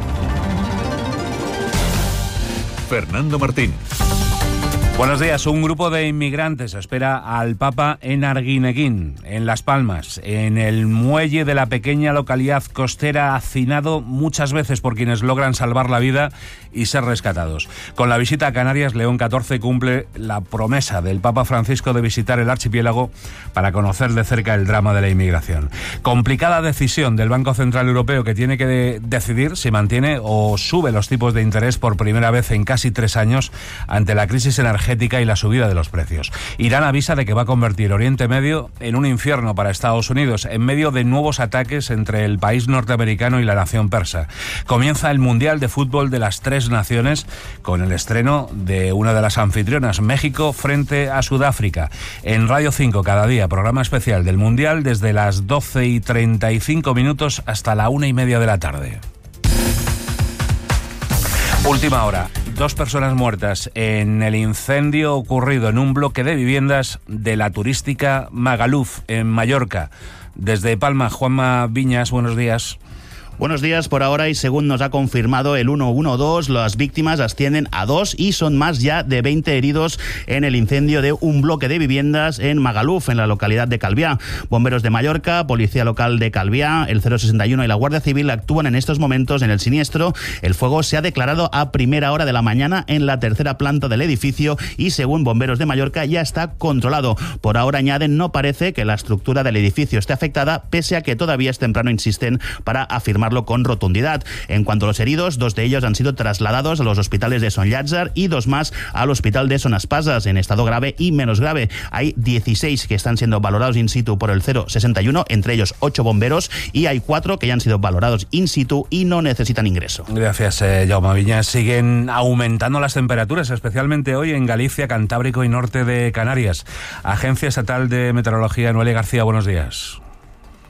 Fernando Martín. Buenos días. Un grupo de inmigrantes espera al Papa en Arguineguín, en Las Palmas, en el muelle de la pequeña localidad costera, hacinado muchas veces por quienes logran salvar la vida y ser rescatados. Con la visita a Canarias, León XIV cumple la promesa del Papa Francisco de visitar el archipiélago para conocer de cerca el drama de la inmigración. Complicada decisión del Banco Central Europeo, que tiene que decidir si mantiene o sube los tipos de interés por primera vez en casi 3 años ante la crisis energética y la subida de los precios. Irán avisa de que va a convertir Oriente Medio en un infierno para Estados Unidos en medio de nuevos ataques entre el país norteamericano y la nación persa. Comienza el Mundial de Fútbol de las 3 naciones con el estreno de una de las anfitrionas, México frente a Sudáfrica. En Radio 5 cada día, programa especial del Mundial desde las 12:35 hasta la 1:30 de la tarde. Última hora. 2 personas muertas en el incendio ocurrido en un bloque de viviendas de la turística Magaluf, en Mallorca. Desde Palma, Juanma Viñas, buenos días. Buenos días. Por ahora, y según nos ha confirmado el 112, las víctimas ascienden a 2 y son más ya de 20 heridos en el incendio de un bloque de viviendas en Magaluf, en la localidad de Calviá. Bomberos de Mallorca, Policía Local de Calviá, el 061 y la Guardia Civil actúan en estos momentos en el siniestro. El fuego se ha declarado a primera hora de la mañana en la 3ª planta del edificio y, según Bomberos de Mallorca, ya está controlado. Por ahora, añaden, no parece que la estructura del edificio esté afectada, pese a que todavía es temprano, insisten, para afirmar con rotundidad. En cuanto a los heridos, 2 de ellos han sido trasladados a los hospitales de Son Llàtzer y 2 más al hospital de Son Espasas, en estado grave y menos grave. Hay 16 que están siendo valorados in situ por el 061, entre ellos 8 bomberos, y hay 4 que ya han sido valorados in situ y no necesitan ingreso. Gracias, Jaume Viñas. Siguen aumentando las temperaturas, especialmente hoy en Galicia, Cantábrico y norte de Canarias. Agencia Estatal de Meteorología, Noelia García, buenos días.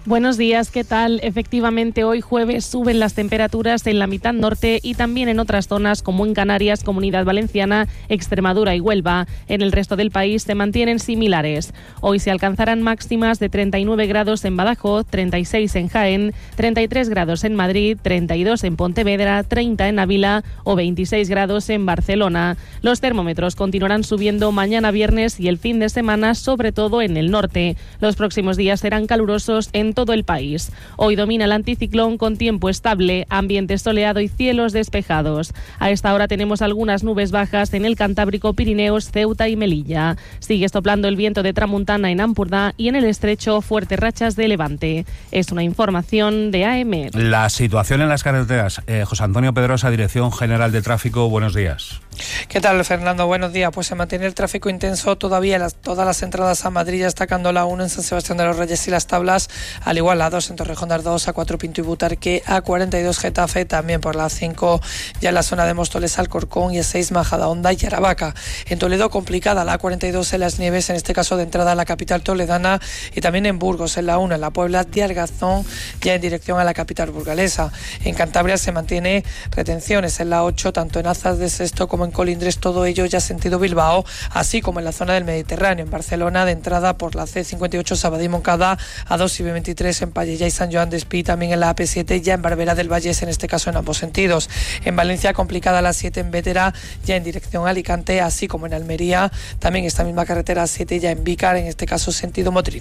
Buenos días, ¿qué tal? Efectivamente, hoy jueves suben las temperaturas en la mitad norte y también en otras zonas como en Canarias, Comunidad Valenciana, Extremadura y Huelva. En el resto del país se mantienen similares. Hoy se alcanzarán máximas de 39 grados en Badajoz, 36 en Jaén, 33 grados en Madrid, 32 en Pontevedra, 30 en Ávila o 26 grados en Barcelona. Los termómetros continuarán subiendo mañana viernes y el fin de semana, sobre todo en el norte. Los próximos días serán calurosos en todo el país. Hoy domina el anticiclón con tiempo estable, ambiente soleado y cielos despejados. A esta hora tenemos algunas nubes bajas en el Cantábrico, Pirineos, Ceuta y Melilla. Sigue soplando el viento de tramuntana en Ampurdá y en el estrecho fuertes rachas de levante. Es una información de AEMET. La situación en las carreteras. José Antonio Pedrosa, Dirección General de Tráfico, buenos días. ¿Qué tal, Fernando? Buenos días. Pues se mantiene el tráfico intenso todavía todas las entradas a Madrid, destacando la 1 en San Sebastián de los Reyes y Las Tablas, al igual la 2 en Torrejón de Ardoz, A4 Pinto y Butarque, A42 Getafe, también por la 5 ya en la zona de Móstoles, Alcorcón, y A6 Majadahonda y Aravaca. En Toledo complicada la A42 en Las Nieves, en este caso de entrada a la capital toledana, y también en Burgos en la 1 en la Puebla de Argazón, ya en dirección a la capital burgalesa. En Cantabria se mantiene retenciones en la 8, tanto en Azas de Sesto como en Colindres, todo ello ya sentido Bilbao, así como en la zona del Mediterráneo, en Barcelona, de entrada por la C58 Sabadell Moncada, A2 y B23 en Pallejà y San Joan d'Espí, también en la AP7, ya en Barberà del Vallès, en este caso en ambos sentidos. En Valencia complicada la 7 en Bétera, ya en dirección a Alicante, así como en Almería, también esta misma carretera 7 ya en Vícar, en este caso sentido Motril.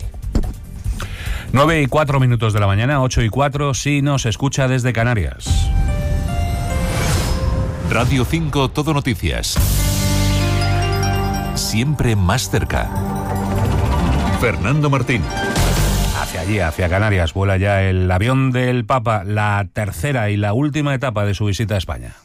9:04 de la mañana, 8:04, si nos escucha desde Canarias. Radio 5 Todo Noticias. Siempre más cerca. Fernando Martín. Hacia allí, hacia Canarias, vuela ya el avión del Papa, la tercera y la última etapa de su visita a España.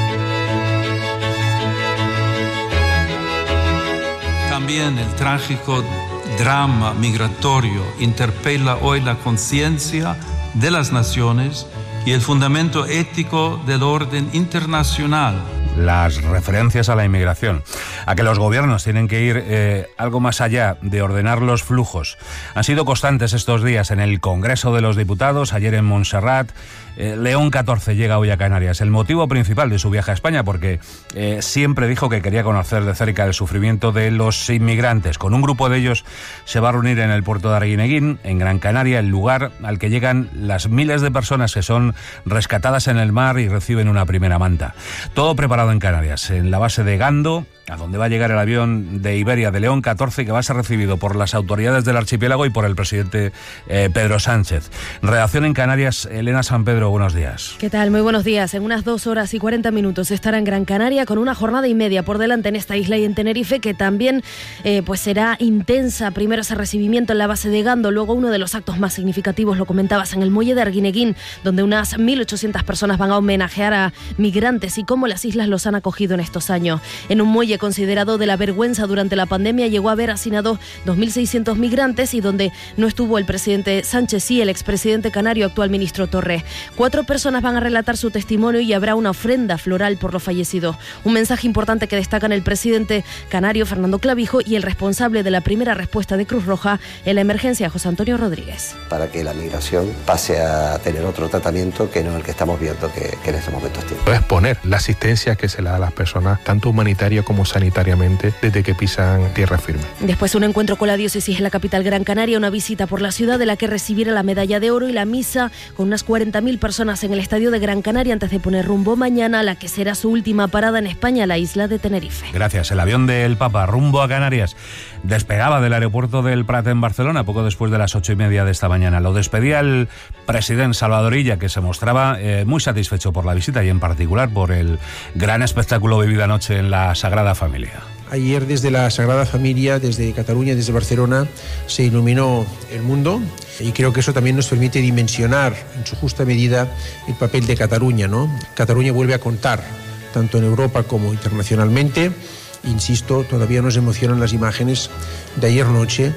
También el trágico drama migratorio interpela hoy la conciencia de las naciones y el fundamento ético del orden internacional. Las referencias a la inmigración, a que los gobiernos tienen que ir algo más allá de ordenar los flujos, han sido constantes estos días en el Congreso de los Diputados, ayer en Montserrat. León XIV llega hoy a Canarias. El motivo principal de su viaje a España, porque siempre dijo que quería conocer de cerca el sufrimiento de los inmigrantes. Con un grupo de ellos se va a reunir en el puerto de Arguineguín, en Gran Canaria, el lugar al que llegan las miles de personas que son rescatadas en el mar y reciben una primera manta. Todo preparado en Canarias, en la base de Gando, a donde va a llegar el avión de Iberia de León XIV, que va a ser recibido por las autoridades del archipiélago y por el presidente Pedro Sánchez. Redacción en Canarias, Elena San Pedro, buenos días. ¿Qué tal? Muy buenos días. En unas 2 horas y 40 minutos estará en Gran Canaria, con una jornada y media por delante en esta isla y en Tenerife, que también pues será intensa. Primero ese recibimiento en la base de Gando, luego uno de los actos más significativos, lo comentabas, en el muelle de Arguineguín, donde unas 1.800 personas van a homenajear a migrantes y cómo las islas los han acogido en estos años. En un muelle considerado de la vergüenza durante la pandemia, llegó a haber hacinado 2.600 migrantes y donde no estuvo el presidente Sánchez y el expresidente canario, actual ministro Torres. 4 personas van a relatar su testimonio y habrá una ofrenda floral por los fallecidos. Un mensaje importante que destacan el presidente canario, Fernando Clavijo, y el responsable de la primera respuesta de Cruz Roja en la emergencia, José Antonio Rodríguez. Para que la migración pase a tener otro tratamiento que no el que estamos viendo que en estos momentos tiene. Es poner la asistencia que se le da a las personas, tanto humanitaria como sanitariamente, desde que pisan tierra firme. Después un encuentro con la diócesis en la capital Gran Canaria, una visita por la ciudad de la que recibiera la medalla de oro y la misa con unas 40.000 personas en el estadio de Gran Canaria antes de poner rumbo mañana a la que será su última parada en España, la isla de Tenerife. Gracias. El avión del Papa rumbo a Canarias despegaba del aeropuerto del Prat en Barcelona poco después de las 8:30 de esta mañana. Lo despedía el presidente Salvador Illa, que se mostraba muy satisfecho por la visita y en particular por el gran espectáculo vivido anoche en la Sagrada Familia. Ayer desde la Sagrada Familia, desde Cataluña, desde Barcelona, se iluminó el mundo y creo que eso también nos permite dimensionar en su justa medida el papel de Cataluña, ¿no? Cataluña vuelve a contar, tanto en Europa como internacionalmente. Insisto, todavía nos emocionan las imágenes de ayer noche,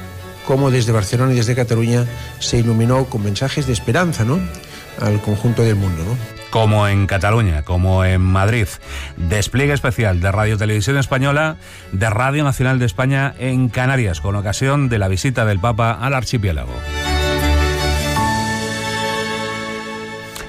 cómo desde Barcelona y desde Cataluña se iluminó con mensajes de esperanza, ¿no?, al conjunto del mundo, ¿no? Como en Cataluña, como en Madrid. Despliegue especial de Radio Televisión Española, de Radio Nacional de España en Canarias, con ocasión de la visita del Papa al archipiélago.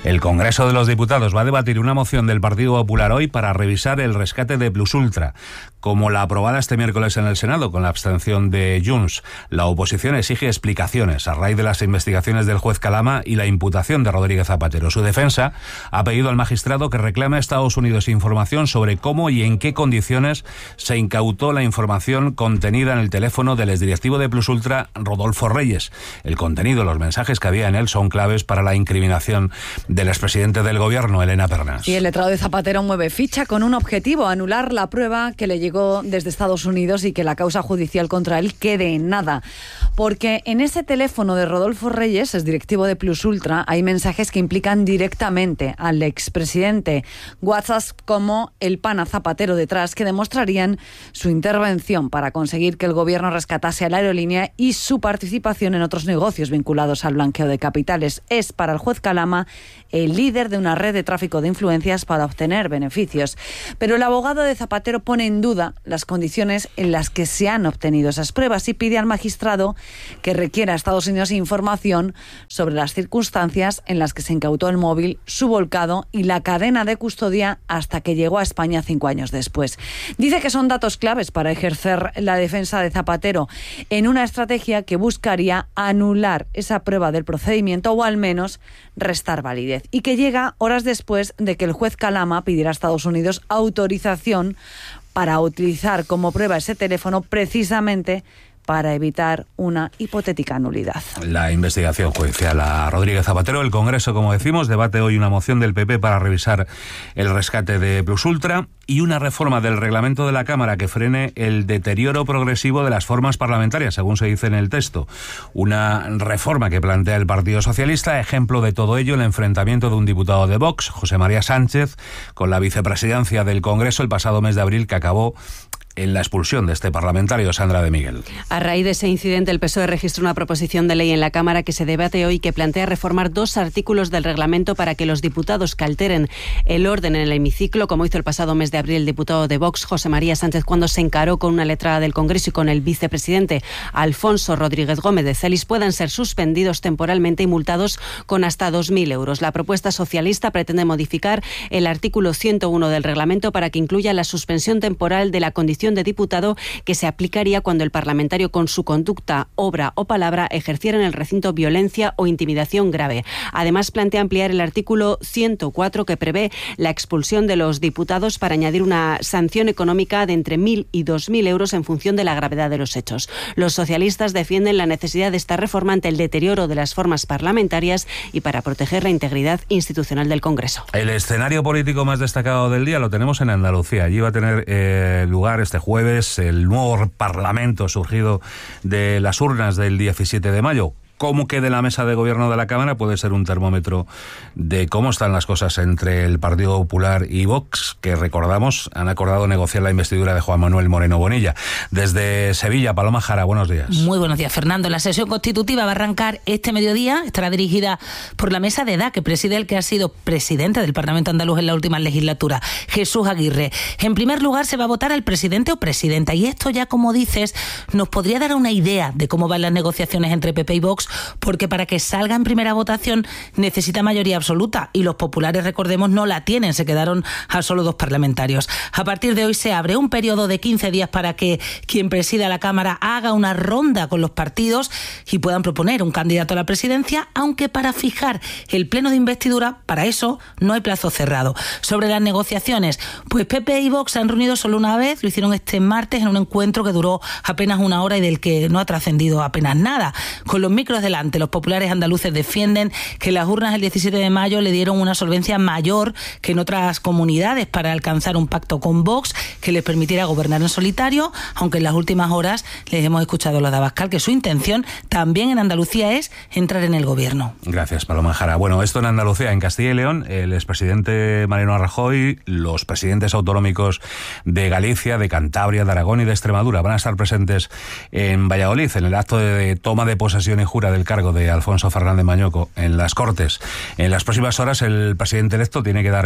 El Congreso de los Diputados va a debatir una moción del Partido Popular hoy para revisar el rescate de Plusultra, como la aprobada este miércoles en el Senado con la abstención de Junts. La oposición exige explicaciones a raíz de las investigaciones del juez Calama y la imputación de Rodríguez Zapatero. Su defensa ha pedido al magistrado que reclame a Estados Unidos información sobre cómo y en qué condiciones se incautó la información contenida en el teléfono del exdirectivo de Plusultra, Rodolfo Reyes. El contenido, los mensajes que había en él son claves para la incriminación del expresidente del Gobierno, Elena Pernas. Y el letrado de Zapatero mueve ficha con un objetivo: anular la prueba que le llegó desde Estados Unidos y que la causa judicial contra él quede en nada. Porque en ese teléfono de Rodolfo Reyes, es directivo de Plusultra, hay mensajes que implican directamente al expresidente. WhatsApp como el pana Zapatero detrás, que demostrarían su intervención para conseguir que el Gobierno rescatase a la aerolínea y su participación en otros negocios vinculados al blanqueo de capitales. Es para el juez Calama el líder de una red de tráfico de influencias para obtener beneficios. Pero el abogado de Zapatero pone en duda las condiciones en las que se han obtenido esas pruebas y pide al magistrado que requiera a Estados Unidos información sobre las circunstancias en las que se incautó el móvil, su volcado y la cadena de custodia hasta que llegó a España 5 años después. Dice que son datos claves para ejercer la defensa de Zapatero en una estrategia que buscaría anular esa prueba del procedimiento o al menos restar validez, y que llega horas después de que el juez Calama pidiera a Estados Unidos autorización para utilizar como prueba ese teléfono precisamente para evitar una hipotética nulidad. La investigación judicial a Rodríguez Zapatero. El Congreso, como decimos, debate hoy una moción del PP para revisar el rescate de Plusultra y una reforma del reglamento de la Cámara que frene el deterioro progresivo de las formas parlamentarias, según se dice en el texto. Una reforma que plantea el Partido Socialista. Ejemplo de todo ello, el enfrentamiento de un diputado de Vox, José María Sánchez, con la vicepresidencia del Congreso el pasado mes de abril, que acabó en la expulsión de este parlamentario. Sandra de Miguel. A raíz de ese incidente, el PSOE registró una proposición de ley en la Cámara que se debate hoy, que plantea reformar 2 artículos del reglamento para que los diputados que alteren el orden en el hemiciclo, como hizo el pasado mes de abril el diputado de Vox, José María Sánchez, cuando se encaró con una letrada del Congreso y con el vicepresidente Alfonso Rodríguez Gómez de Celis, puedan ser suspendidos temporalmente y multados con hasta 2.000 euros. La propuesta socialista pretende modificar el artículo 101 del reglamento para que incluya la suspensión temporal de la condición de diputado, que se aplicaría cuando el parlamentario con su conducta, obra o palabra ejerciera en el recinto violencia o intimidación grave. Además, plantea ampliar el artículo 104, que prevé la expulsión de los diputados, para añadir una sanción económica de entre 1.000 y 2.000 euros en función de la gravedad de los hechos. Los socialistas defienden la necesidad de esta reforma ante el deterioro de las formas parlamentarias y para proteger la integridad institucional del Congreso. El escenario político más destacado del día lo tenemos en Andalucía. Allí va a tener lugar este jueves el nuevo Parlamento surgido de las urnas del 17 de mayo. Cómo quede la mesa de gobierno de la Cámara puede ser un termómetro de cómo están las cosas entre el Partido Popular y Vox, que recordamos han acordado negociar la investidura de Juan Manuel Moreno Bonilla. Desde Sevilla, Paloma Jara, buenos días. Muy buenos días, Fernando. La sesión constitutiva va a arrancar este mediodía. Estará dirigida por la mesa de edad que preside el que ha sido presidente del Parlamento andaluz en la última legislatura, Jesús Aguirre. En primer lugar, se va a votar al presidente o presidenta, y esto ya, como dices, nos podría dar una idea de cómo van las negociaciones entre PP y Vox, porque para que salga en primera votación necesita mayoría absoluta, y los populares, recordemos, no la tienen, se quedaron a solo 2 parlamentarios. A partir de hoy se abre un periodo de 15 días para que quien presida la Cámara haga una ronda con los partidos y puedan proponer un candidato a la presidencia, aunque para fijar el pleno de investidura, para eso no hay plazo cerrado. Sobre las negociaciones, pues PP y Vox se han reunido solo una vez, lo hicieron este martes en un encuentro que duró apenas 1 hora y del que no ha trascendido apenas nada. Con los micros delante, los populares andaluces defienden que las urnas el 17 de mayo le dieron una solvencia mayor que en otras comunidades para alcanzar un pacto con Vox que les permitiera gobernar en solitario, aunque en las últimas horas les hemos escuchado a los de Abascal que su intención también en Andalucía es entrar en el gobierno. Gracias, Paloma Jara. Bueno, esto en Andalucía. En Castilla y León, el expresidente Mariano Rajoy, los presidentes autonómicos de Galicia, de Cantabria, de Aragón y de Extremadura van a estar presentes en Valladolid en el acto de toma de posesión y jura del cargo de Alfonso Fernández Mañoco en las Cortes. En las próximas horas el presidente electo tiene que dar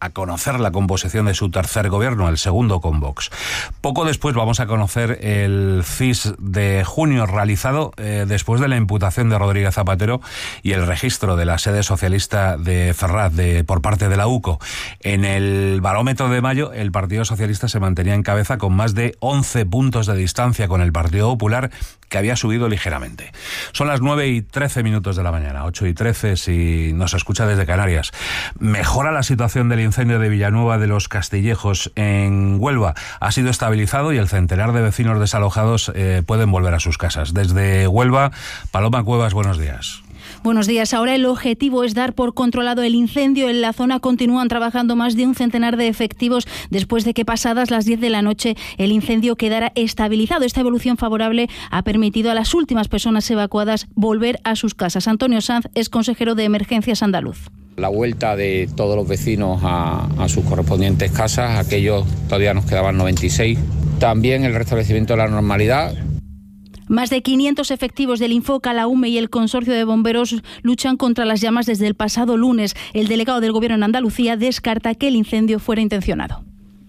a conocer la composición de su tercer gobierno, el segundo con Vox. Poco después vamos a conocer el CIS de junio realizado después de la imputación de Rodríguez Zapatero y el registro de la sede socialista de Ferraz por parte de la UCO. En el barómetro de mayo, el Partido Socialista se mantenía en cabeza con más de 11 puntos de distancia con el Partido Popular, que había subido ligeramente. Son las 9:13 de la mañana, 8:13 si nos escucha desde Canarias. Mejora la situación del incendio de Villanueva de los Castillejos en Huelva. Ha sido estabilizado y el centenar de vecinos desalojados pueden volver a sus casas. Desde Huelva, Paloma Cuevas, buenos días. Buenos días. Ahora el objetivo es dar por controlado el incendio. En la zona continúan trabajando más de un centenar de efectivos después de que pasadas las 10 de la noche el incendio quedara estabilizado. Esta evolución favorable ha permitido a las últimas personas evacuadas volver a sus casas. Antonio Sanz es consejero de Emergencias andaluz. La vuelta de todos los vecinos a sus correspondientes casas, aquellos todavía nos quedaban 96. También el restablecimiento de la normalidad. Más de 500 efectivos del Infoca, la UME y el Consorcio de Bomberos luchan contra las llamas desde el pasado lunes. El delegado del Gobierno en Andalucía descarta que el incendio fuera intencionado.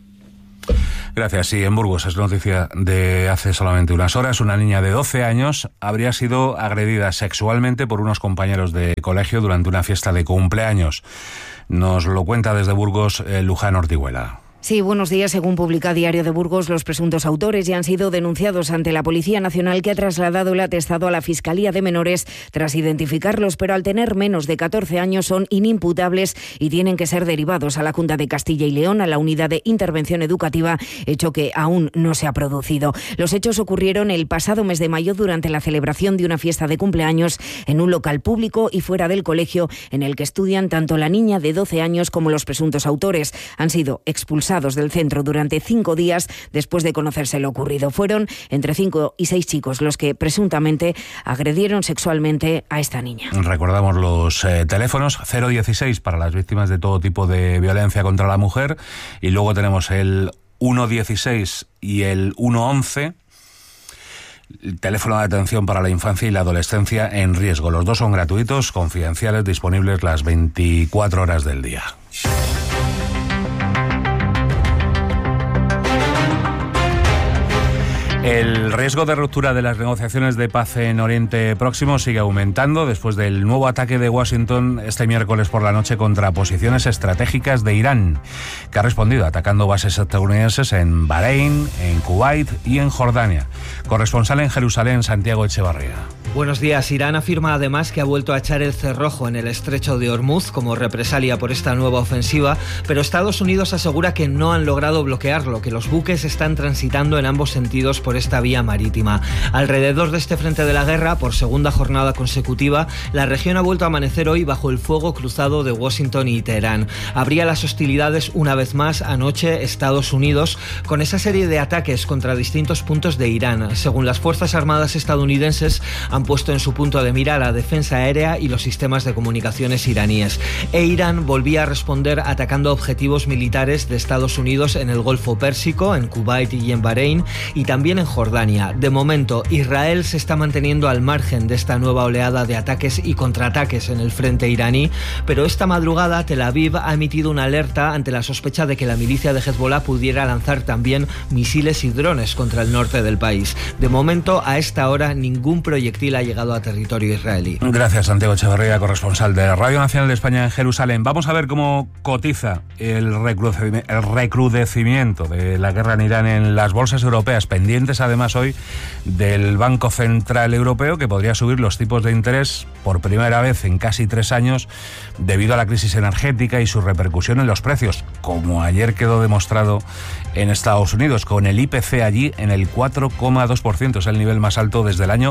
Gracias. Sí, en Burgos es noticia de hace solamente unas horas. Una niña de 12 años habría sido agredida sexualmente por unos compañeros de colegio durante una fiesta de cumpleaños. Nos lo cuenta desde Burgos Luján Ortiguela. Sí, buenos días. Según publica Diario de Burgos, los presuntos autores ya han sido denunciados ante la Policía Nacional, que ha trasladado el atestado a la Fiscalía de Menores tras identificarlos, pero al tener menos de 14 años son inimputables y tienen que ser derivados a la Junta de Castilla y León, a la Unidad de Intervención Educativa, hecho que aún no se ha producido. Los hechos ocurrieron el pasado mes de mayo durante la celebración de una fiesta de cumpleaños en un local público y fuera del colegio en el que estudian tanto la niña de 12 años como los presuntos autores. Han sido expulsados del centro durante 5 días después de conocerse lo ocurrido. Fueron entre 5 y 6 chicos los que presuntamente agredieron sexualmente a esta niña. Recordamos los teléfonos: 016 para las víctimas de todo tipo de violencia contra la mujer, y luego tenemos el 116 y el 111. El teléfono de atención para la infancia y la adolescencia en riesgo. Los dos son gratuitos, confidenciales, disponibles las 24 horas del día. El riesgo de ruptura de las negociaciones de paz en Oriente Próximo sigue aumentando después del nuevo ataque de Washington este miércoles por la noche contra posiciones estratégicas de Irán, que ha respondido atacando bases estadounidenses en Bahrein, en Kuwait y en Jordania. Corresponsal en Jerusalén, Santiago Echevarría. Buenos días. Irán afirma además que ha vuelto a echar el cerrojo en el estrecho de Hormuz como represalia por esta nueva ofensiva, pero Estados Unidos asegura que no han logrado bloquearlo, que los buques están transitando en ambos sentidos por esta vía marítima. Alrededor de este frente de la guerra, por segunda jornada consecutiva, la región ha vuelto a amanecer hoy bajo el fuego cruzado de Washington y Teherán. Abría las hostilidades una vez más anoche Estados Unidos con esa serie de ataques contra distintos puntos de Irán. Según las Fuerzas Armadas estadounidenses, han puesto en su punto de mira la defensa aérea y los sistemas de comunicaciones iraníes. Irán volvía a responder atacando objetivos militares de Estados Unidos en el Golfo Pérsico, en Kuwait y en Bahrein, y también en Jordania. De momento, Israel se está manteniendo al margen de esta nueva oleada de ataques y contraataques en el frente iraní, pero esta madrugada Tel Aviv ha emitido una alerta ante la sospecha de que la milicia de Hezbollah pudiera lanzar también misiles y drones contra el norte del país. De momento, a esta hora, ningún proyectil ha llegado a territorio israelí. Gracias, Santiago Echevarría, corresponsal de Radio Nacional de España en Jerusalén. Vamos a ver cómo cotiza el recrudecimiento de la guerra en Irán en las bolsas europeas, pendientes además hoy del Banco Central Europeo, que podría subir los tipos de interés por primera vez en casi 3 años debido a la crisis energética y su repercusión en los precios, como ayer quedó demostrado en Estados Unidos, con el IPC allí en el 4,2%, es el nivel más alto desde el año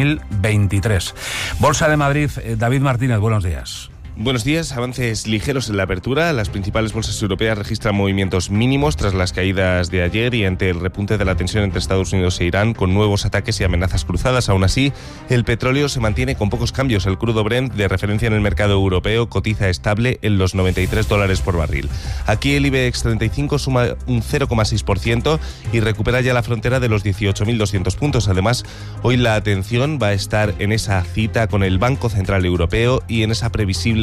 2023. Bolsa de Madrid, David Martínez, buenos días. Buenos días. Avances ligeros en la apertura. Las principales bolsas europeas registran movimientos mínimos tras las caídas de ayer y ante el repunte de la tensión entre Estados Unidos e Irán, con nuevos ataques y amenazas cruzadas. Aún así, el petróleo se mantiene con pocos cambios. El crudo Brent, de referencia en el mercado europeo, cotiza estable en los $93 por barril. Aquí el IBEX 35 suma un 0,6% y recupera ya la frontera de los 18.200 puntos. Además, hoy la atención va a estar en esa cita con el Banco Central Europeo y en esa previsible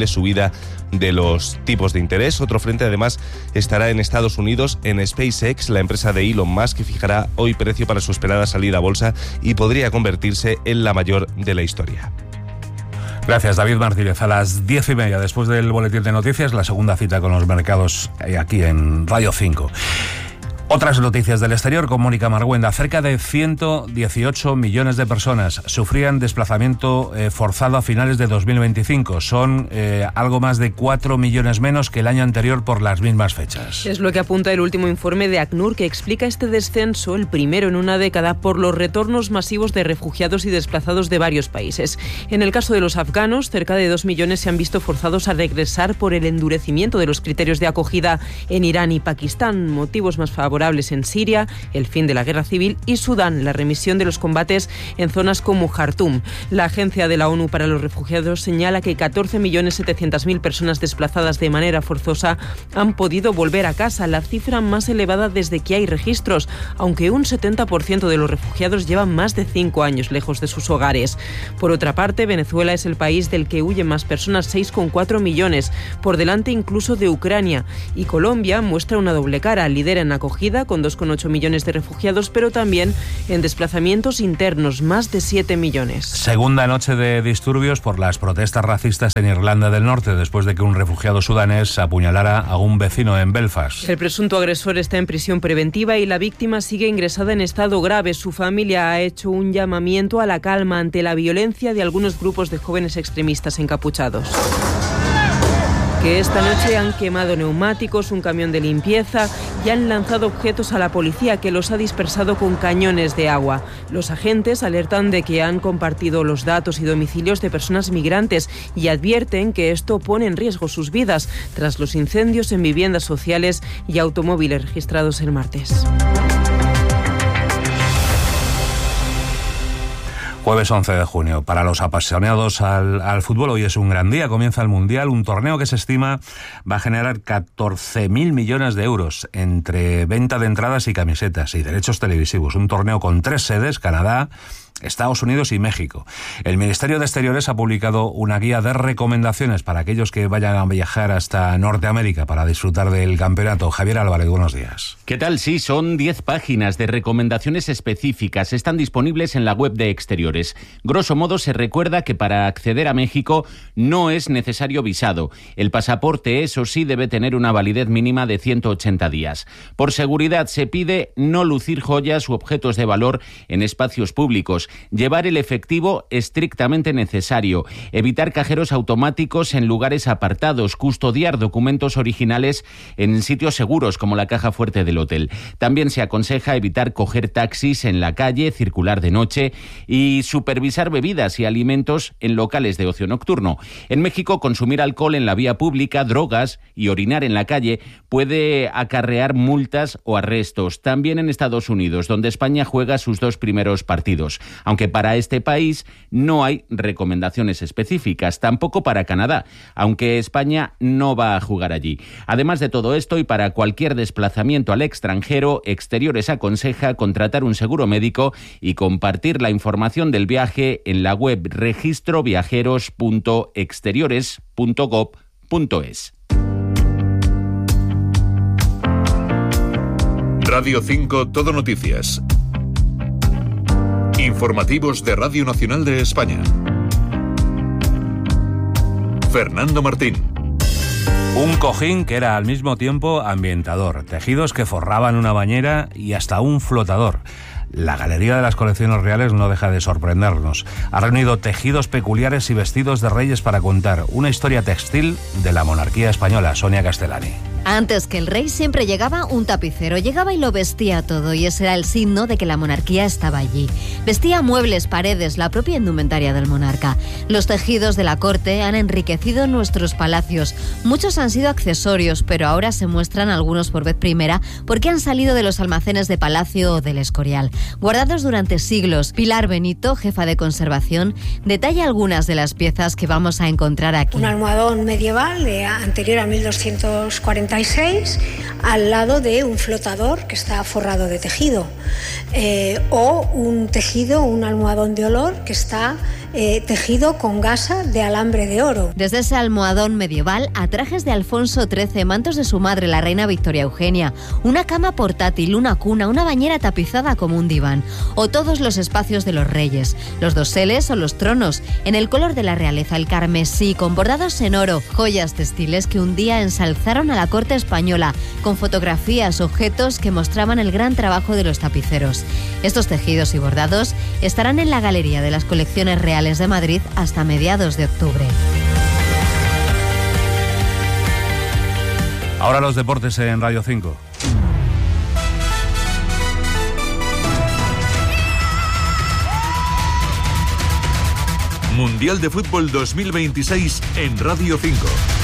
posible subida de los tipos de interés. Otro frente además estará en Estados Unidos, en SpaceX, la empresa de Elon Musk, que fijará hoy precio para su esperada salida a bolsa y podría convertirse en la mayor de la historia. Gracias, David Martínez. A las 10:30, después del boletín de noticias, la segunda cita con los mercados aquí en Radio 5. Otras noticias del exterior con Mónica Marguenda. Cerca de 118 millones de personas sufrían desplazamiento forzado a finales de 2025. Son algo más de 4 millones menos que el año anterior por las mismas fechas. Es lo que apunta el último informe de ACNUR, que explica este descenso, el primero en una década, por los retornos masivos de refugiados y desplazados de varios países. En el caso de los afganos, cerca de 2 millones se han visto forzados a regresar por el endurecimiento de los criterios de acogida en Irán y Pakistán. Motivos más favorables en Siria, el fin de la guerra civil, y Sudán, la remisión de los combates en zonas como Jartum. La Agencia de la ONU para los Refugiados señala que 14.700.000 personas desplazadas de manera forzosa han podido volver a casa, la cifra más elevada desde que hay registros, aunque un 70% de los refugiados llevan más de 5 años lejos de sus hogares. Por otra parte, Venezuela es el país del que huyen más personas, 6,4 millones, por delante incluso de Ucrania, y Colombia muestra una doble cara, lidera en acogida con 2,8 millones de refugiados, pero también en desplazamientos internos, más de 7 millones. Segunda noche de disturbios por las protestas racistas en Irlanda del Norte, después de que un refugiado sudanés apuñalara a un vecino en Belfast. El presunto agresor está en prisión preventiva y la víctima sigue ingresada en estado grave. Su familia ha hecho un llamamiento a la calma ante la violencia de algunos grupos de jóvenes extremistas encapuchados, que esta noche han quemado neumáticos, un camión de limpieza y han lanzado objetos a la policía, que los ha dispersado con cañones de agua. Los agentes alertan de que han compartido los datos y domicilios de personas migrantes y advierten que esto pone en riesgo sus vidas tras los incendios en viviendas sociales y automóviles registrados el martes. Jueves 11 de junio. Para los apasionados al fútbol, hoy es un gran día. Comienza el Mundial, un torneo que se estima va a generar 14.000 millones de euros entre venta de entradas y camisetas y derechos televisivos. Un torneo con 3 sedes, Canadá, Estados Unidos y México. El Ministerio de Exteriores ha publicado una guía de recomendaciones para aquellos que vayan a viajar hasta Norteamérica para disfrutar del campeonato. Javier Álvarez, buenos días. ¿Qué tal? Sí, son 10 páginas de recomendaciones específicas. Están disponibles en la web de Exteriores. Grosso modo, se recuerda que para acceder a México no es necesario visado. El pasaporte, eso sí, debe tener una validez mínima de 180 días. Por seguridad, se pide no lucir joyas u objetos de valor en espacios públicos. Llevar el efectivo estrictamente necesario, evitar cajeros automáticos en lugares apartados, custodiar documentos originales en sitios seguros como la caja fuerte del hotel. También se aconseja evitar coger taxis en la calle, circular de noche y supervisar bebidas y alimentos en locales de ocio nocturno. En México, consumir alcohol en la vía pública, drogas y orinar en la calle puede acarrear multas o arrestos. También en Estados Unidos, donde España juega sus 2 primeros partidos. Aunque para este país no hay recomendaciones específicas, tampoco para Canadá, aunque España no va a jugar allí. Además de todo esto, y para cualquier desplazamiento al extranjero, Exteriores aconseja contratar un seguro médico y compartir la información del viaje en la web registroviajeros.exteriores.gov.es. Radio 5 Todo Noticias. Informativos de Radio Nacional de España. Fernando Martín. Un cojín que era al mismo tiempo ambientador, tejidos que forraban una bañera y hasta un flotador. La Galería de las Colecciones Reales no deja de sorprendernos. Ha reunido tejidos peculiares y vestidos de reyes para contar una historia textil de la monarquía española. Sonia Castellani. Antes que el rey siempre llegaba un tapicero, llegaba y lo vestía todo, y ese era el signo de que la monarquía estaba allí. Vestía muebles, paredes, la propia indumentaria del monarca. Los tejidos de la corte han enriquecido nuestros palacios. Muchos han sido accesorios, pero ahora se muestran algunos por vez primera porque han salido de los almacenes de Palacio o del Escorial. Guardados durante siglos, Pilar Benito, jefa de conservación, detalla algunas de las piezas que vamos a encontrar aquí. Un almohadón medieval anterior a 1246, al lado de un flotador que está forrado de tejido, o un tejido, un almohadón de olor que está tejido con gasa de alambre de oro. Desde ese almohadón medieval a trajes de Alfonso XIII, mantos de su madre, la reina Victoria Eugenia, una cama portátil, una cuna, una bañera tapizada como un diván, o todos los espacios de los reyes, los doseles o los tronos, en el color de la realeza, el carmesí, con bordados en oro, joyas textiles que un día ensalzaron a la corte española, con fotografías, objetos que mostraban el gran trabajo de los tapiceros. Estos tejidos y bordados estarán en la Galería de las Colecciones Reales de Madrid hasta mediados de octubre. Ahora los deportes en Radio 5. Mundial de Fútbol 2026 en Radio 5.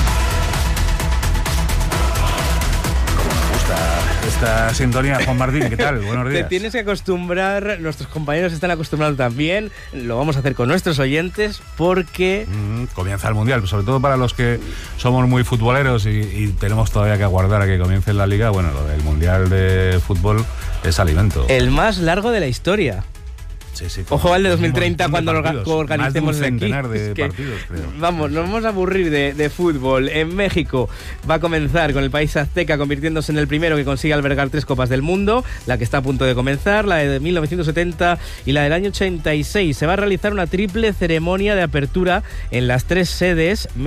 Esta sintonía, Juan Martín, ¿qué tal? Buenos días. Te tienes que acostumbrar, nuestros compañeros están acostumbrados también, lo vamos a hacer con nuestros oyentes porque... comienza el Mundial, sobre todo para los que somos muy futboleros y tenemos todavía que aguardar a que comience la Liga. Bueno, lo del Mundial de Fútbol es alimento. El más largo de la historia. Sí, sí, ojo al de 2030 cuando lo organicemos más de un centenar aquí. de partidos, creo. Vamos, nos vamos a aburrir de fútbol. En México va a comenzar con el país azteca convirtiéndose en el primero que consigue albergar 3 Copas del Mundo, la que está a punto de comenzar, la de 1970 y la del año 86. Se va a realizar una triple ceremonia de apertura en las 3 sedes